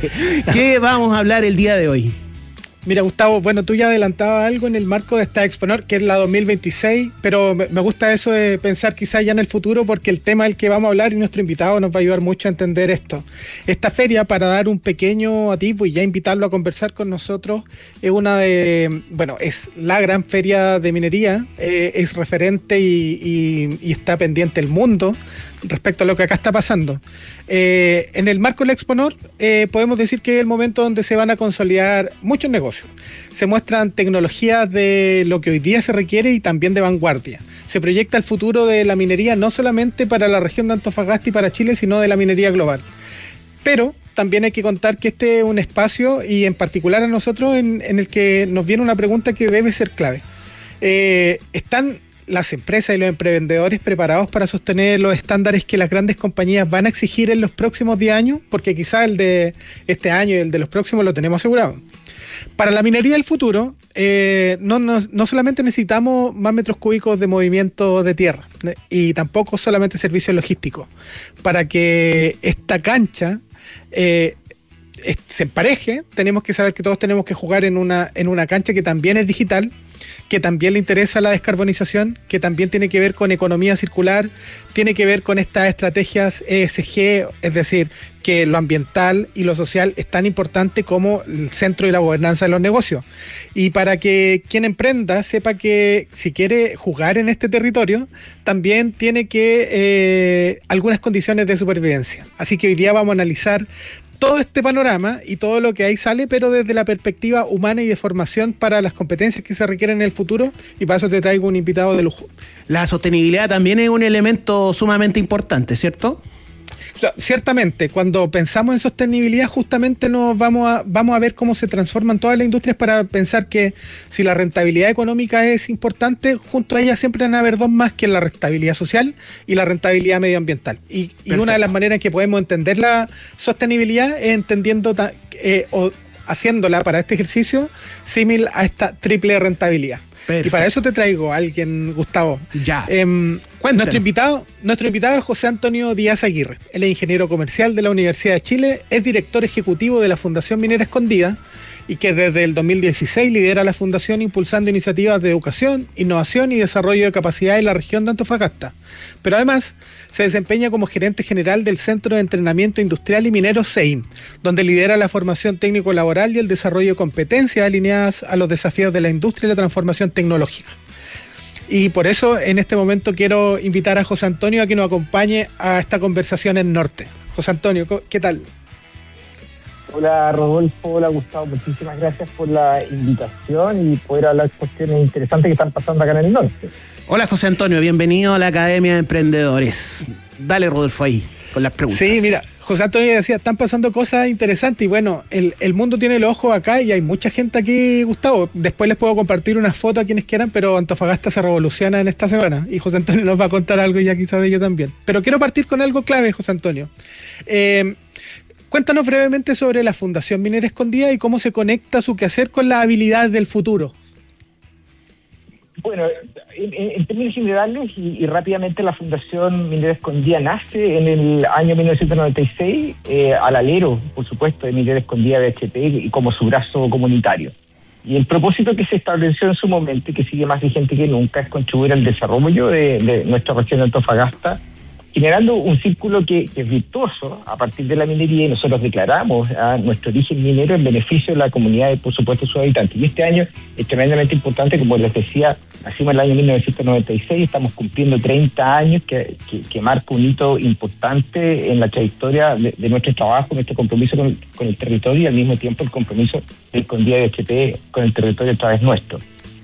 ¿Qué vamos a hablar el día de hoy? Mira, Gustavo, bueno, tú ya adelantabas algo en el marco de esta Exponor, que es la dos mil veintiséis, pero me gusta eso de pensar quizás ya en el futuro, porque el tema del que vamos a hablar y nuestro invitado nos va a ayudar mucho a entender esto. Esta feria, para dar un pequeño atisbo y ya invitarlo a conversar con nosotros, es una de, bueno, es la gran feria de minería, eh, es referente y, y, y está pendiente el mundo respecto a lo que acá está pasando. Eh, en el marco del Exponor eh, podemos decir que es el momento donde se van a consolidar muchos negocios. Se muestran tecnologías de lo que hoy día se requiere y también de vanguardia. Se proyecta el futuro de la minería no solamente para la región de Antofagasta y para Chile, sino de la minería global. Pero también hay que contar que este es un espacio, y en particular a nosotros, en, en el que nos viene una pregunta que debe ser clave. Eh, ¿Están las empresas y los emprendedores preparados para sostener los estándares que las grandes compañías van a exigir en los próximos diez años? Porque quizás el de este año y el de los próximos lo tenemos asegurado. Para la minería del futuro, eh, no, no, no solamente necesitamos más metros cúbicos de movimiento de tierra, y tampoco solamente servicios logísticos. Para que esta cancha eh, se empareje, tenemos que saber que todos tenemos que jugar en una, en una cancha que también es digital, que también le interesa la descarbonización, que también tiene que ver con economía circular, tiene que ver con estas estrategias E S G, es decir, que lo ambiental y lo social es tan importante como el centro y la gobernanza de los negocios. Y para que quien emprenda sepa que si quiere jugar en este territorio, también tiene que eh, algunas condiciones de supervivencia. Así que hoy día vamos a analizar todo este panorama y todo lo que ahí sale, pero desde la perspectiva humana y de formación para las competencias que se requieren en el futuro, y para eso te traigo un invitado de lujo. La sostenibilidad también es un elemento sumamente importante, ¿cierto? O sea, ciertamente, cuando pensamos en sostenibilidad, justamente nos vamos a, vamos a ver cómo se transforman todas las industrias para pensar que si la rentabilidad económica es importante, junto a ella siempre van a haber dos más, que la rentabilidad social y la rentabilidad medioambiental. Y, y una de las maneras en que podemos entender la sostenibilidad es entendiendo eh, o haciéndola para este ejercicio símil a esta triple rentabilidad. Perfecto. Y para eso te traigo a alguien, Gustavo. Ya. Eh, nuestro invitado, nuestro invitado es José Antonio Díaz Aguirre. Él es ingeniero comercial de la Universidad de Chile, es director ejecutivo de la Fundación Minera Escondida, y que desde el dos mil dieciséis lidera la fundación impulsando iniciativas de educación, innovación y desarrollo de capacidad en la región de Antofagasta. Pero además se desempeña como gerente general del Centro de Entrenamiento Industrial y Minero C E I M, donde lidera la formación técnico-laboral y el desarrollo de competencias alineadas a los desafíos de la industria y la transformación tecnológica. Y por eso en este momento quiero invitar a José Antonio a que nos acompañe a esta conversación en Norte. José Antonio, ¿qué tal? Hola Rodolfo, hola Gustavo, muchísimas gracias por la invitación y poder hablar de cuestiones interesantes que están pasando acá en el norte. Hola José Antonio, bienvenido a la Academia de Emprendedores. Dale, Rodolfo, ahí con las preguntas. Sí, mira, José Antonio decía, están pasando cosas interesantes y bueno, el, el mundo tiene los ojos acá y hay mucha gente aquí, Gustavo. Después les puedo compartir una foto a quienes quieran, pero Antofagasta se revoluciona en esta semana y José Antonio nos va a contar algo ya quizás de ello también. Pero quiero partir con algo clave, José Antonio. Eh, Cuéntanos brevemente sobre la Fundación Minera Escondida y cómo se conecta su quehacer con las habilidades del futuro. Bueno, en, en términos generales y, y rápidamente, la Fundación Minera Escondida nace en el año mil novecientos noventa y seis eh, al alero, por supuesto, de Minera Escondida B H P y como su brazo comunitario. Y el propósito que se estableció en su momento y que sigue más vigente que nunca es contribuir al desarrollo de, de nuestra región de Antofagasta, generando un círculo que, que es virtuoso a partir de la minería, y nosotros declaramos a nuestro origen minero en beneficio de la comunidad y por supuesto sus habitantes. Y este año es tremendamente importante, como les decía, nacimos en el año mil novecientos noventa y seis, estamos cumpliendo treinta años que, que, que marca un hito importante en la trayectoria de, de nuestro trabajo, nuestro compromiso con, con el territorio y al mismo tiempo el compromiso del Escondida de H P con el territorio a través nuestro.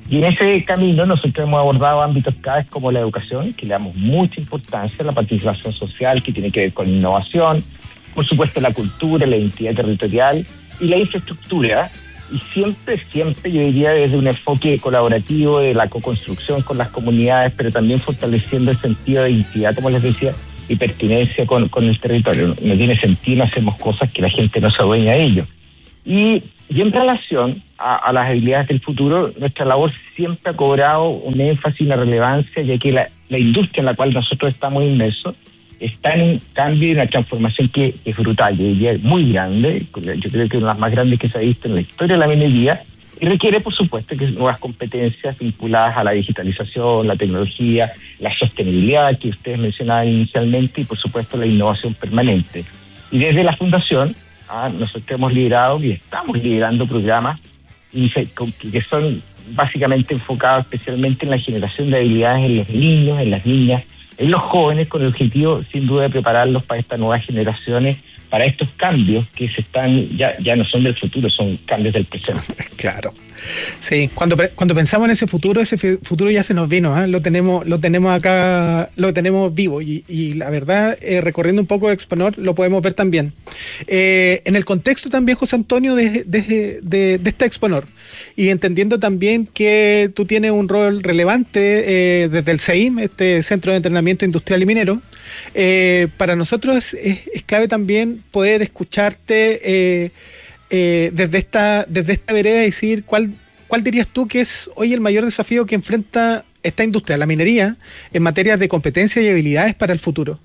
Y en ese camino nosotros hemos abordado ámbitos claves como la educación, que le damos mucha importancia, la participación social, que tiene que ver con innovación, por supuesto la cultura, la identidad territorial y la infraestructura, y siempre, siempre yo diría desde un enfoque colaborativo de la co-construcción con las comunidades, pero también fortaleciendo el sentido de identidad, como les decía, y pertinencia con, con el territorio. No tiene sentido, no hacemos cosas que la gente no se adueña de ello. Y, y en relación a, a las habilidades del futuro, nuestra labor siempre ha cobrado un énfasis y una relevancia, ya que la, la industria en la cual nosotros estamos inmersos está en un cambio y una transformación que, que es brutal, yo diría muy grande. Yo creo que una de las más grandes que se ha visto en la historia de la minería, y requiere, por supuesto, que nuevas competencias vinculadas a la digitalización, la tecnología, la sostenibilidad que ustedes mencionaban inicialmente, y por supuesto la innovación permanente. Y desde la Fundación, ah, nosotros hemos liderado y estamos liderando programas y se, que son básicamente enfocados especialmente en la generación de habilidades en los niños, en las niñas, en los jóvenes, con el objetivo sin duda de prepararlos para estas nuevas generaciones, para estos cambios que se están ya ya no son del futuro, son cambios del presente. Claro. Sí, cuando cuando pensamos en ese futuro, ese futuro ya se nos vino, ¿eh? lo tenemos lo tenemos acá, lo tenemos vivo, y, y la verdad, eh, recorriendo un poco de Exponor, lo podemos ver también. Eh, en el contexto también, José Antonio, de, de, de, de esta Exponor, y entendiendo también que tú tienes un rol relevante eh, desde el C E I M, este Centro de Entrenamiento Industrial y Minero, eh, para nosotros es, es clave también poder escucharte eh, Eh, desde esta desde esta vereda, decir cuál cuál dirías tú que es hoy el mayor desafío que enfrenta esta industria, la minería, en materia de competencias y habilidades para el futuro.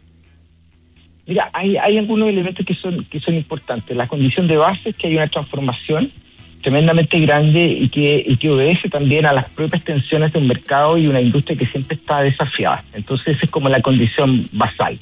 Mira, hay, hay algunos elementos que son que son importantes. La condición de base es que hay una transformación tremendamente grande y que y que obedece también a las propias tensiones del mercado y una industria que siempre está desafiada. Entonces esa es como la condición basal.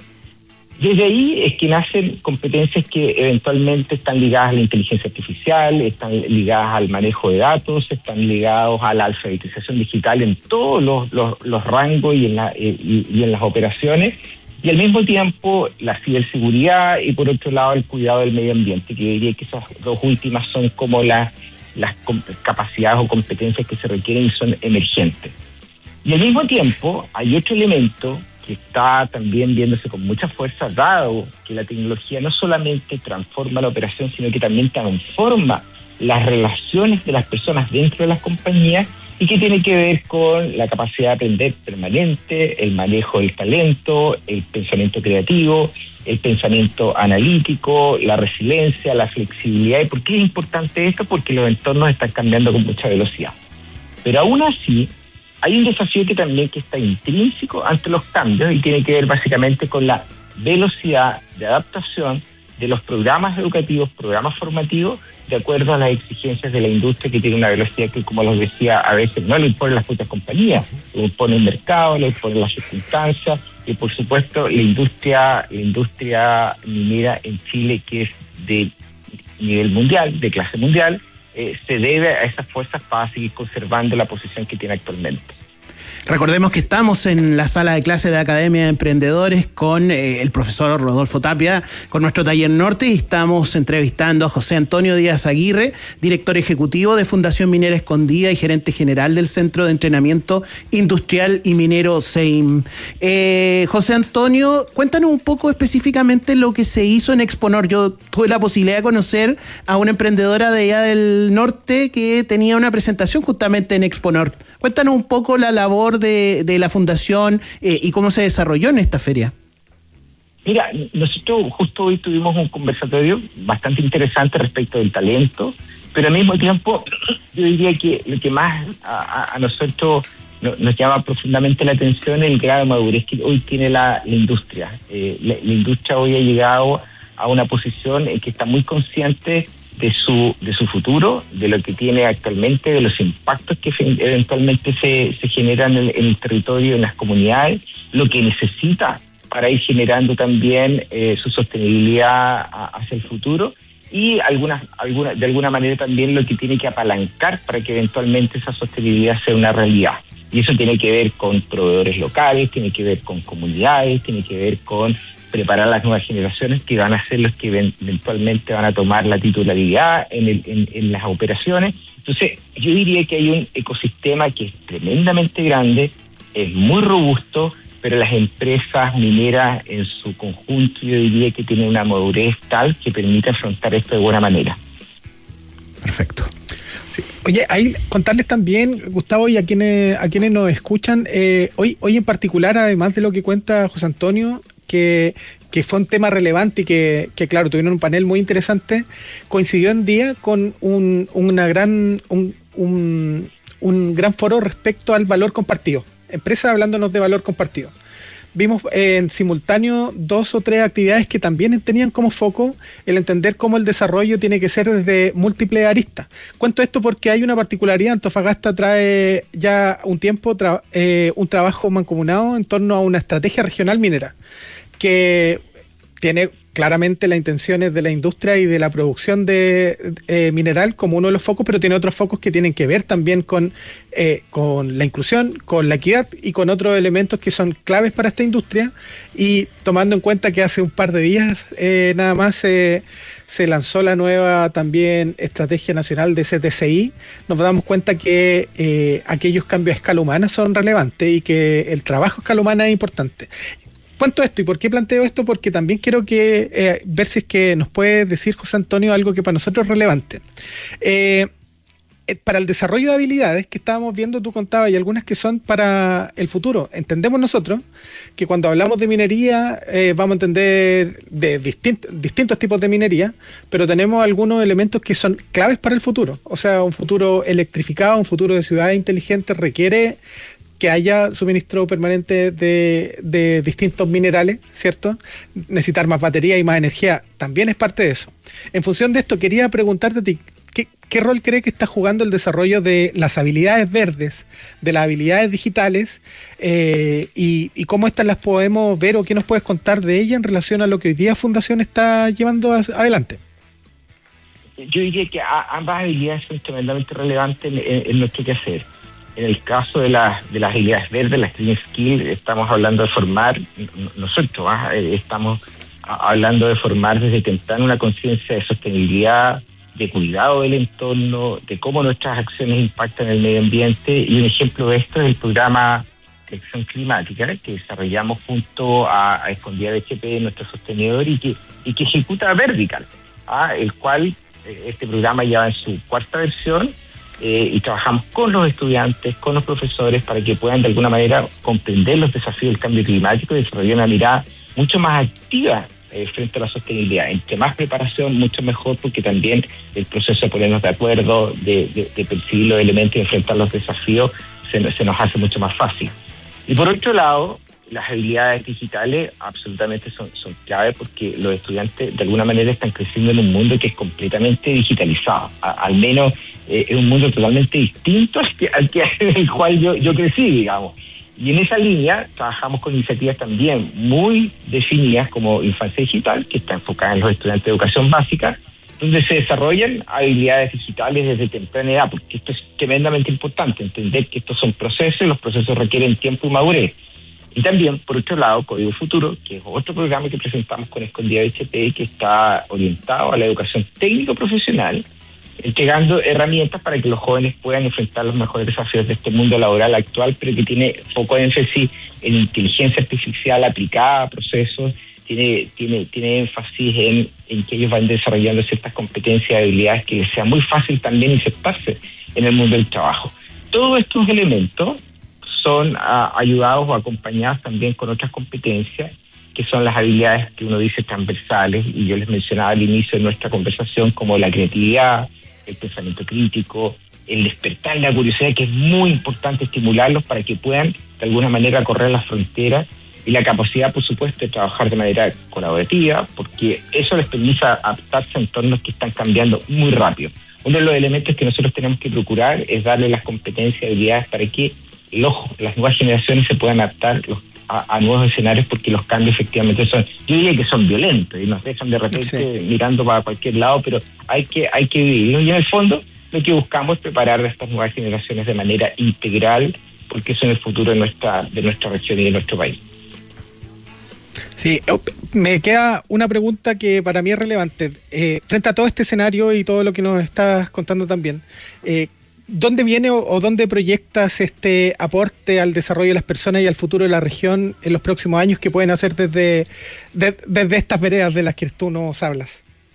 Desde ahí es que nacen competencias que eventualmente están ligadas a la inteligencia artificial, están ligadas al manejo de datos, están ligados a la alfabetización digital en todos los, los, los rangos y en, la, y, y en las operaciones, y al mismo tiempo la ciberseguridad y por otro lado el cuidado del medio ambiente, que yo diría que esas dos últimas son como las, las capacidades o competencias que se requieren y son emergentes. Y al mismo tiempo hay otro elemento que está también viéndose con mucha fuerza, dado que la tecnología no solamente transforma la operación, sino que también transforma las relaciones de las personas dentro de las compañías, y que tiene que ver con la capacidad de aprender permanente, el manejo del talento, el pensamiento creativo, el pensamiento analítico, la resiliencia, la flexibilidad. ¿Y por qué es importante esto? Porque los entornos están cambiando con mucha velocidad. Pero aún así, hay un desafío que también que está intrínseco ante los cambios y tiene que ver básicamente con la velocidad de adaptación de los programas educativos, programas formativos, de acuerdo a las exigencias de la industria, que tiene una velocidad que, como les decía, a veces no lo imponen las propias compañías, lo impone el mercado, lo imponen las circunstancias, y por supuesto la industria, la industria minera en Chile, que es de nivel mundial, de clase mundial, Eh, se debe a esas fuerzas para seguir conservando la posición que tiene actualmente. Recordemos que estamos en la sala de clase de Academia de Emprendedores con eh, el profesor Rodolfo Tapia, con nuestro taller norte, y estamos entrevistando a José Antonio Díaz Aguirre, director ejecutivo de Fundación Minera Escondida y gerente general del Centro de Entrenamiento Industrial y Minero C E I M. Eh, José Antonio, cuéntanos un poco específicamente lo que se hizo en Exponor. Yo tuve la posibilidad de conocer a una emprendedora de allá del norte que tenía una presentación justamente en Exponor. Cuéntanos un poco la labor de, de la Fundación eh, y cómo se desarrolló en esta feria. Mira, nosotros justo hoy tuvimos un conversatorio bastante interesante respecto del talento, pero al mismo tiempo yo diría que lo que más a, a nosotros no, nos llama profundamente la atención es el grado de madurez que hoy tiene la, la industria. Eh, la, la industria hoy ha llegado a una posición en que está muy consciente de su de su futuro, de lo que tiene actualmente, de los impactos que eventualmente se, se generan en el, en el territorio, en las comunidades, lo que necesita para ir generando también eh, su sostenibilidad a, hacia el futuro, y algunas, alguna, de alguna manera también lo que tiene que apalancar para que eventualmente esa sostenibilidad sea una realidad. Y eso tiene que ver con proveedores locales, tiene que ver con comunidades, tiene que ver con preparar a las nuevas generaciones que van a ser los que eventualmente van a tomar la titularidad en, el, en, en las operaciones, Entonces, yo diría que hay un ecosistema que es tremendamente grande, es muy robusto, pero las empresas mineras en su conjunto yo diría que tienen una madurez tal que permite afrontar esto de buena manera. Perfecto. Sí. Oye, ahí contarles también, Gustavo, y a quienes a quienes nos escuchan, eh, hoy, hoy en particular, además de lo que cuenta José Antonio, que, que fue un tema relevante y que, que, claro, tuvieron un panel muy interesante, coincidió en día con un, una gran, un, un, un gran foro respecto al valor compartido. Empresas hablándonos de valor compartido. Vimos eh, en simultáneo dos o tres actividades que también tenían como foco el entender cómo el desarrollo tiene que ser desde múltiples aristas. Cuento esto porque hay una particularidad. Antofagasta trae ya un tiempo tra- eh, un trabajo mancomunado en torno a una estrategia regional minera que tiene claramente las intenciones de la industria y de la producción de eh, mineral como uno de los focos, pero tiene otros focos que tienen que ver también con, eh, con la inclusión, con la equidad y con otros elementos que son claves para esta industria. Y tomando en cuenta que hace un par de días eh, nada más eh, se lanzó la nueva también Estrategia Nacional de C T C I, nos damos cuenta que eh, aquellos cambios a escala humana son relevantes y que el trabajo a escala humana es importante. Cuento esto y por qué planteo esto, porque también quiero que eh, ver si es que nos puede decir José Antonio algo que para nosotros es relevante. Eh, para el desarrollo de habilidades que estábamos viendo, tú contabas, y algunas que son para el futuro. Entendemos nosotros que cuando hablamos de minería eh, vamos a entender de distint, distintos tipos de minería, pero tenemos algunos elementos que son claves para el futuro. O sea, un futuro electrificado, un futuro de ciudades inteligentes requiere que haya suministro permanente de, de distintos minerales, ¿cierto? Necesitar más batería y más energía también es parte de eso. En función de esto, quería preguntarte a ti, ¿qué, qué rol cree que está jugando el desarrollo de las habilidades verdes, de las habilidades digitales, eh, y, y cómo estas las podemos ver o qué nos puedes contar de ellas en relación a lo que hoy día Fundación está llevando a, adelante? Yo diría que a, ambas habilidades son tremendamente relevantes en, en, en nuestro quehacer. En el caso de las de las habilidades verdes, las green skills, estamos hablando de formar, nosotros ¿eh? estamos hablando de formar desde temprano una conciencia de sostenibilidad, de cuidado del entorno, de cómo nuestras acciones impactan el medio ambiente, y un ejemplo de esto es el programa de acción climática que desarrollamos junto a, a Escondida de H P, nuestro sostenedor, y que, y que ejecuta Vertical, ¿ah? el cual eh, este programa ya va en su cuarta versión. Eh, y trabajamos con los estudiantes, con los profesores, para que puedan de alguna manera comprender los desafíos del cambio climático y desarrollar una mirada mucho más activa eh, frente a la sostenibilidad. Entre más preparación, mucho mejor, porque también el proceso de ponernos de acuerdo, de, de, de percibir los elementos y enfrentar los desafíos, se, se nos hace mucho más fácil. Y por otro lado, las habilidades digitales absolutamente son, son clave, porque los estudiantes de alguna manera están creciendo en un mundo que es completamente digitalizado, a, al menos eh, es un mundo totalmente distinto al que, al que en el cual yo, yo crecí, digamos. Y en esa línea trabajamos con iniciativas también muy definidas como Infancia Digital, que está enfocada en los estudiantes de educación básica, donde se desarrollan habilidades digitales desde temprana edad, porque esto es tremendamente importante, entender que estos son procesos y los procesos requieren tiempo y madurez. Y también, por otro lado, Código Futuro, que es otro programa que presentamos con Escondida H P, que está orientado a la educación técnico-profesional, entregando herramientas para que los jóvenes puedan enfrentar los mejores desafíos de este mundo laboral actual, pero que tiene foco de énfasis en inteligencia artificial aplicada a procesos, tiene, tiene, tiene énfasis en, en que ellos van desarrollando ciertas competencias y habilidades que les sea muy fácil también insertarse en el mundo del trabajo. Todos estos elementos son a, ayudados o acompañados también con otras competencias, que son las habilidades que uno dice transversales, y yo les mencionaba al inicio de nuestra conversación, como la creatividad, el pensamiento crítico, el despertar la curiosidad, que es muy importante estimularlos para que puedan de alguna manera correr las fronteras, y la capacidad, por supuesto, de trabajar de manera colaborativa, porque eso les permite adaptarse a entornos que están cambiando muy rápido. Uno de los elementos que nosotros tenemos que procurar es darle las competencias y habilidades para que los, las nuevas generaciones se puedan adaptar los, a, a nuevos escenarios, porque los cambios efectivamente son, yo diría que son violentos y nos dejan de repente sí. mirando para cualquier lado, pero hay que hay que vivirlo, y en el fondo lo que buscamos es preparar a estas nuevas generaciones de manera integral, porque eso es el futuro de nuestra de nuestra región y de nuestro país. Sí, me queda una pregunta que para mí es relevante. Eh, frente a todo este escenario y todo lo que nos estás contando también, eh, ¿dónde viene o, o dónde proyectas este aporte al desarrollo de las personas y al futuro de la región en los próximos años que pueden hacer desde, de, desde estas veredas de las que tú nos hablas?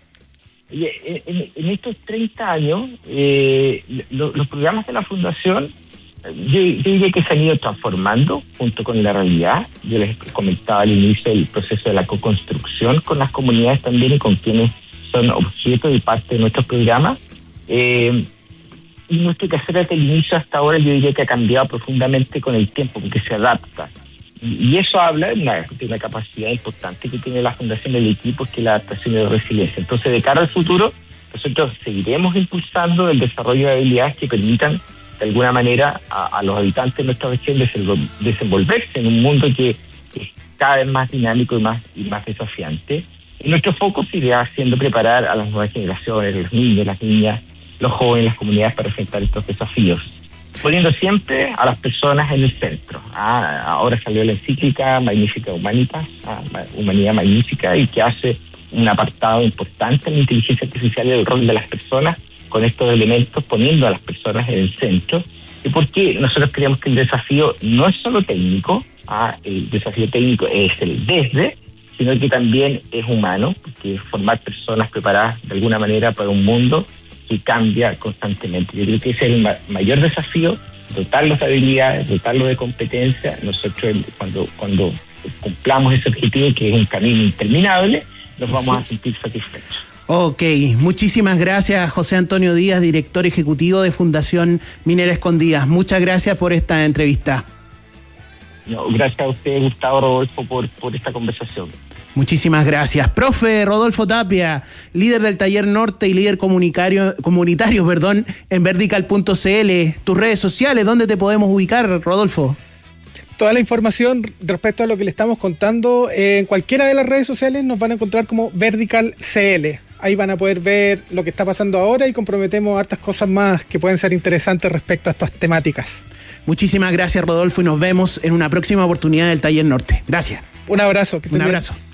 Oye, en, en estos treinta años, eh, lo, los programas de la Fundación, yo, yo diría que se han ido transformando junto con la realidad. Yo les comentaba al inicio el proceso de la co-construcción con las comunidades también y con quienes son objeto y parte de nuestros programas. Eh, y nuestro quehacer desde el inicio hasta ahora yo diría que ha cambiado profundamente con el tiempo, porque se adapta. Y, y eso habla de una, de una capacidad importante que tiene la Fundación del equipo, que es la adaptación y la resiliencia. Entonces, de cara al futuro, nosotros seguiremos impulsando el desarrollo de habilidades que permitan de alguna manera a, a los habitantes de nuestra región desenvolverse en un mundo que es cada vez más dinámico y más, y más desafiante. Y nuestro foco seguirá siendo preparar a las nuevas generaciones, los niños, las niñas, los jóvenes, las comunidades para enfrentar estos desafíos, poniendo siempre a las personas en el centro. Ah, ahora salió la encíclica Magnifica Humanitas, ah, Humanidad Magnífica, y que hace un apartado importante en la inteligencia artificial y el rol de las personas, con estos elementos poniendo a las personas en el centro. Y porque nosotros creemos que el desafío no es solo técnico, ah, el desafío técnico es el desde, sino que también es humano, porque formar personas preparadas de alguna manera para un mundo que cambia constantemente. Yo creo que ese es el ma- mayor desafío, dotarlos de habilidades, dotarlos de competencia. Nosotros cuando, cuando cumplamos ese objetivo, que es un camino interminable, nos vamos a sentir satisfechos. Ok, muchísimas gracias José Antonio Díaz, director ejecutivo de Fundación Minera Escondida. Muchas gracias por esta entrevista. No, gracias a usted, Gustavo, Rodolfo, por, por esta conversación. Muchísimas gracias. Profe Rodolfo Tapia, líder del Taller Norte y líder comunitario, comunitario perdón, en vertical punto c l. Tus redes sociales, ¿dónde te podemos ubicar, Rodolfo? Toda la información respecto a lo que le estamos contando eh, en cualquiera de las redes sociales nos van a encontrar como Vertical C L. Ahí van a poder ver lo que está pasando ahora y comprometemos hartas cosas más que pueden ser interesantes respecto a estas temáticas. Muchísimas gracias, Rodolfo, y nos vemos en una próxima oportunidad del Taller Norte. Gracias. Un abrazo. Que Un abrazo. Bien.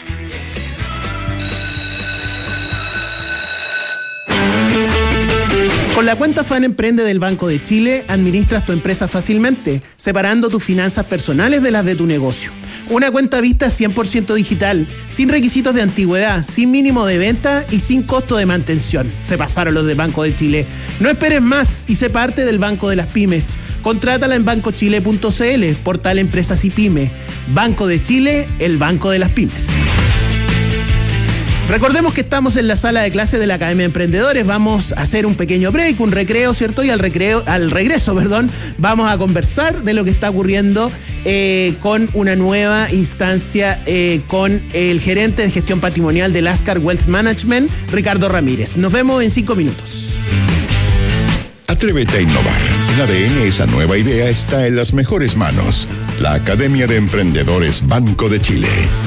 Con la cuenta Fan Emprende del Banco de Chile, administras tu empresa fácilmente, separando tus finanzas personales de las de tu negocio. Una cuenta vista cien por ciento digital, sin requisitos de antigüedad, sin mínimo de venta y sin costo de mantención. Se pasaron los del Banco de Chile. No esperes más y sé parte del Banco de las Pymes. Contrátala en banco chile punto c l, portal Empresas y Pyme. Banco de Chile, el Banco de las Pymes. Recordemos que estamos en la sala de clases de la Academia de Emprendedores. Vamos a hacer un pequeño break, un recreo, ¿cierto? Y al recreo, al regreso, perdón, vamos a conversar de lo que está ocurriendo eh, con una nueva instancia eh, con el gerente de gestión patrimonial de Lascar Wealth Management, Ricardo Ramírez. Nos vemos en cinco minutos. Atrévete a innovar. En A D N esa nueva idea está en las mejores manos. La Academia de Emprendedores Banco de Chile.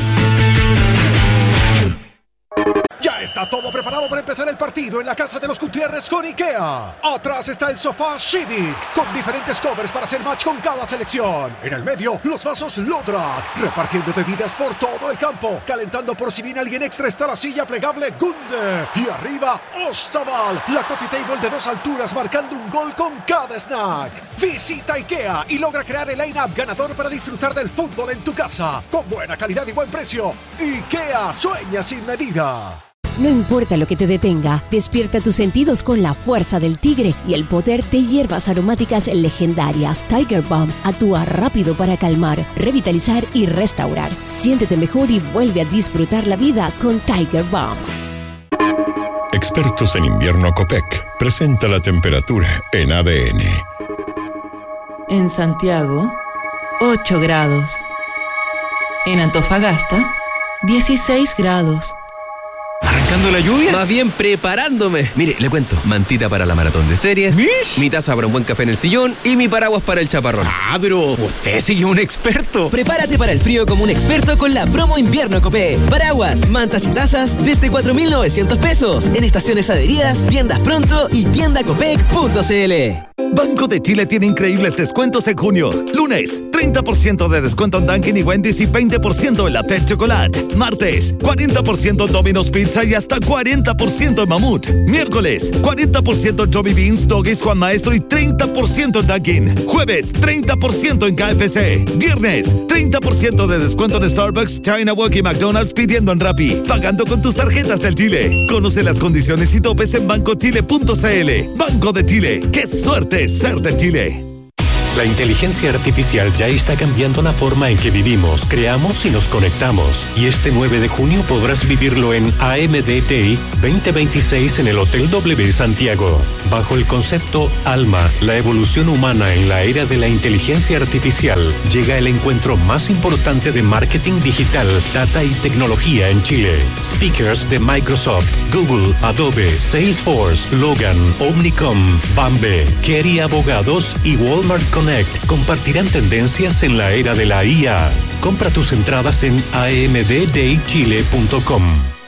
Ya está todo preparado para empezar el partido en la casa de los Gutiérrez con IKEA. Atrás está el sofá Civic, con diferentes covers para hacer match con cada selección. En el medio, los vasos Lodrat, repartiendo bebidas por todo el campo. Calentando por si viene alguien extra está la silla plegable Gunde. Y arriba, Ostaval, la coffee table de dos alturas marcando un gol con cada snack. Visita IKEA y logra crear el line-up ganador para disfrutar del fútbol en tu casa. Con buena calidad y buen precio. IKEA, sueña sin medida. No importa lo que te detenga, despierta tus sentidos con la fuerza del tigre y el poder de hierbas aromáticas legendarias. Tiger Balm actúa rápido para calmar, revitalizar y restaurar. Siéntete mejor y vuelve a disfrutar la vida con Tiger Balm. Expertos en invierno Copec presenta la temperatura en A D N. En Santiago, ocho grados. En Antofagasta, dieciséis grados. ¿Arrancando la lluvia? Más bien preparándome. Mire, le cuento. Mantita para la maratón de series. ¿Mish? Mi taza para un buen café en el sillón. Y mi paraguas para el chaparrón. Ah, pero usted sí que es un experto. Prepárate para el frío como un experto con la promo invierno Copec. Paraguas, mantas y tazas desde cuatro mil novecientos pesos. En estaciones adheridas, tiendas pronto y tienda copec punto c l. Banco de Chile tiene increíbles descuentos en junio. Lunes, treinta por ciento de descuento en Dunkin' y Wendy's y veinte por ciento en la Pet Chocolate. Martes, cuarenta por ciento en Domino's Pizza y hasta cuarenta por ciento en Mamut. Miércoles, cuarenta por ciento en Johnny Beans, Doggies, Juan Maestro y treinta por ciento en Dunkin'. Jueves, treinta por ciento en K F C. Viernes, treinta por ciento de descuento en Starbucks, China Walk y McDonald's pidiendo en Rappi. Pagando con tus tarjetas del Chile. Conoce las condiciones y topes en banco chile punto c l. Banco de Chile. ¡Qué suerte ser de Chile! La inteligencia artificial ya está cambiando la forma en que vivimos, creamos y nos conectamos. Y este nueve de junio podrás vivirlo en A M D T I veinte veintiséis en el Hotel W Santiago. Bajo el concepto Alma, la evolución humana en la era de la inteligencia artificial, llega el encuentro más importante de marketing digital, data y tecnología en Chile. Speakers de Microsoft, Google, Adobe, Salesforce, Logan, Omnicom, Bambe, Kerry Abogados y Walmart Connect compartirán tendencias en la era de la I A. Compra tus entradas en a m d d i chile punto com.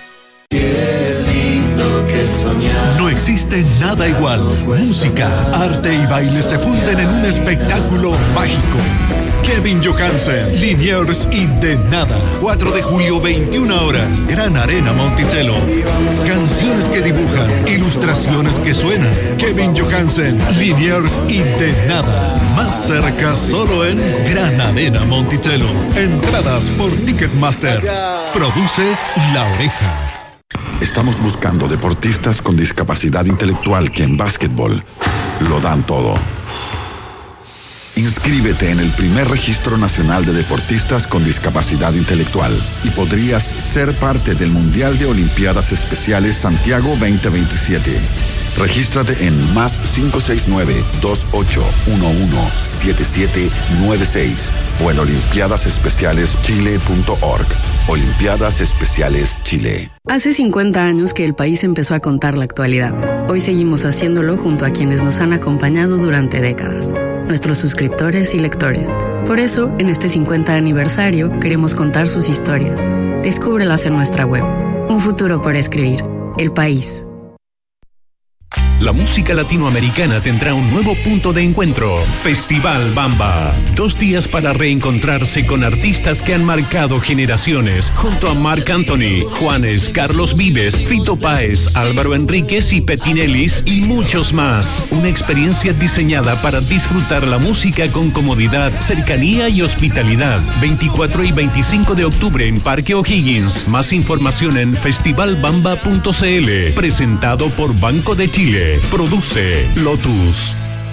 No existe nada igual. Música, arte y baile se funden en un espectáculo mágico. Kevin Johansen, Liniers y De Nada. cuatro de julio, veintiuna horas. Gran Arena Monticello. Canciones que dibujan, ilustraciones que suenan. Kevin Johansen, Liniers y De Nada. Más cerca solo en Gran Arena Monticello. Entradas por Ticketmaster. Produce La Oreja. Estamos buscando deportistas con discapacidad intelectual que en básquetbol lo dan todo. Inscríbete en el primer registro nacional de deportistas con discapacidad intelectual y podrías ser parte del Mundial de Olimpiadas Especiales Santiago veinte veintisiete. Regístrate en más cinco seis nueve, dos ocho uno uno, siete siete nueve seis o en olimpiadas especiales chile punto org. Olimpiadas Especiales Chile. Hace cincuenta años que el país empezó a contar la actualidad. Hoy seguimos haciéndolo junto a quienes nos han acompañado durante décadas, nuestros suscriptores y lectores. Por eso, en este cincuenta aniversario, queremos contar sus historias. Descúbrelas en nuestra web. Un futuro por escribir. El País. La música latinoamericana tendrá un nuevo punto de encuentro. Festival Bamba. Dos días para reencontrarse con artistas que han marcado generaciones. Junto a Marc Anthony, Juanes, Carlos Vives, Fito Páez, Álvaro Enríquez y Petinelis y muchos más. Una experiencia diseñada para disfrutar la música con comodidad, cercanía y hospitalidad. veinticuatro y veinticinco de octubre en Parque O'Higgins. Más información en festival bamba punto c l. Presentado por Banco de Chile. Produce Lotus.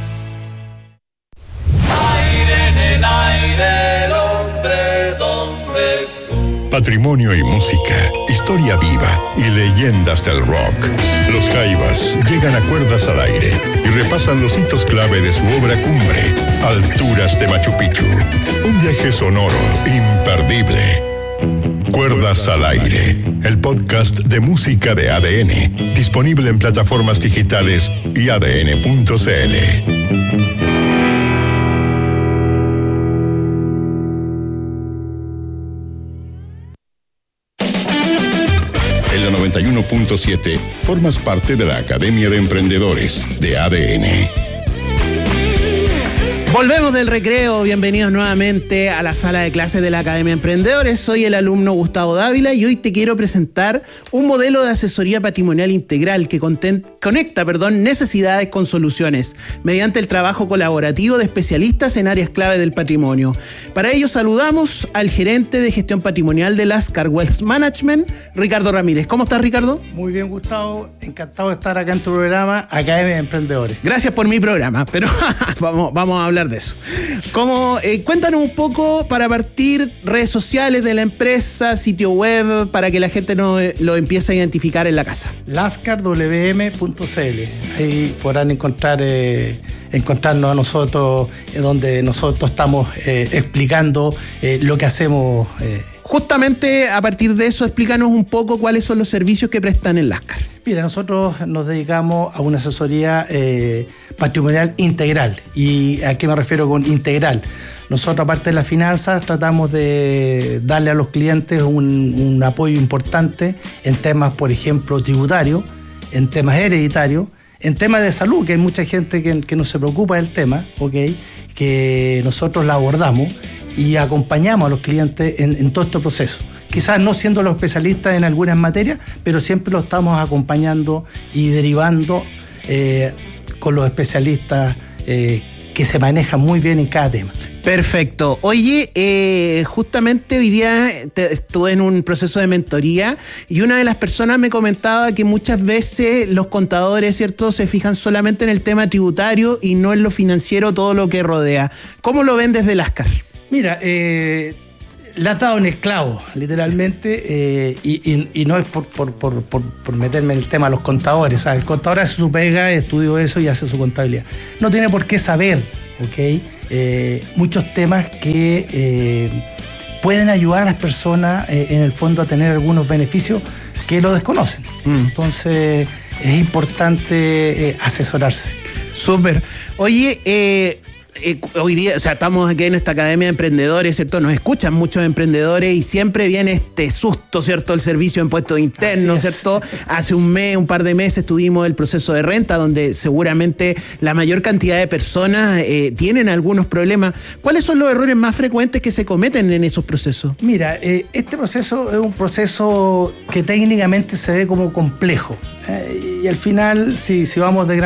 Aire en el aire, el hombre, ¿dónde estuvo? Patrimonio y música, historia viva y leyendas del rock. Los Jaivas llegan a Cuerdas al Aire y repasan los hitos clave de su obra cumbre, Alturas de Machu Picchu. Un viaje sonoro imperdible. Cuerdas al Aire, el podcast de música de A D N, disponible en plataformas digitales y a d n punto c l. En la noventa y uno punto siete formas parte de la Academia de Emprendedores de A D N. Volvemos del recreo, bienvenidos nuevamente a la sala de clases de la Academia de Emprendedores. Soy el alumno Gustavo Dávila y hoy te quiero presentar un modelo de asesoría patrimonial integral que conten- conecta perdón, necesidades con soluciones mediante el trabajo colaborativo de especialistas en áreas clave del patrimonio. Para ello saludamos al gerente de gestión patrimonial de Lascar Wealth Management, Ricardo Ramírez. ¿Cómo estás, Ricardo? Muy bien, Gustavo. Encantado de estar acá en tu programa Academia de Emprendedores. Gracias por mi programa, pero vamos, vamos a hablar de eso. ¿Cómo, eh, cuéntanos un poco para partir redes sociales de la empresa, sitio web, para que la gente no, eh, lo empiece a identificar en la casa. lascar w m punto c l. Ahí podrán encontrar eh, encontrarnos a nosotros, eh, donde nosotros estamos eh, explicando eh, lo que hacemos. Eh. Justamente a partir de eso, explícanos un poco cuáles son los servicios que prestan en Lascar. Mira, nosotros nos dedicamos a una asesoría eh, patrimonial integral. ¿Y a qué me refiero con integral? Nosotros, aparte de las finanzas, tratamos de darle a los clientes un, un apoyo importante en temas, por ejemplo, tributarios, en temas hereditarios, En temas de salud, que hay mucha gente que, que no se preocupa del tema, ¿okay? Que nosotros la abordamos y acompañamos a los clientes en, en todo este proceso. Quizás no siendo los especialistas en algunas materias, pero siempre lo estamos acompañando y derivando eh, con los especialistas eh, que se manejan muy bien en cada tema. Perfecto. Oye, eh, justamente hoy día te, estuve en un proceso de mentoría y una de las personas me comentaba que muchas veces los contadores, ¿cierto?, se fijan solamente en el tema tributario y no en lo financiero, todo lo que rodea. ¿Cómo lo ven desde Lascar? Mira, eh, la has dado en el clavo, literalmente, eh, y, y, y no es por, por, por, por, por meterme en el tema de los contadores. ¿Sabes? El contador hace su pega, estudió eso y hace su contabilidad. No tiene por qué saber, ¿ok? Eh, muchos temas que eh, pueden ayudar a las personas eh, en el fondo a tener algunos beneficios que lo desconocen. Mm. Entonces es importante eh, asesorarse. Súper. Oye, eh, eh, hoy día, o sea, estamos aquí en esta Academia de Emprendedores, ¿cierto? Nos escuchan muchos emprendedores y siempre viene este susto, ¿cierto? El servicio de impuestos internos, ¿cierto? Hace un mes, un par de meses tuvimos el proceso de renta, donde seguramente la mayor cantidad de personas eh, tienen algunos problemas. ¿Cuáles son los errores más frecuentes que se cometen en esos procesos? Mira, eh, este proceso es un proceso que técnicamente se ve como complejo. Eh, y al final, si, si vamos de gran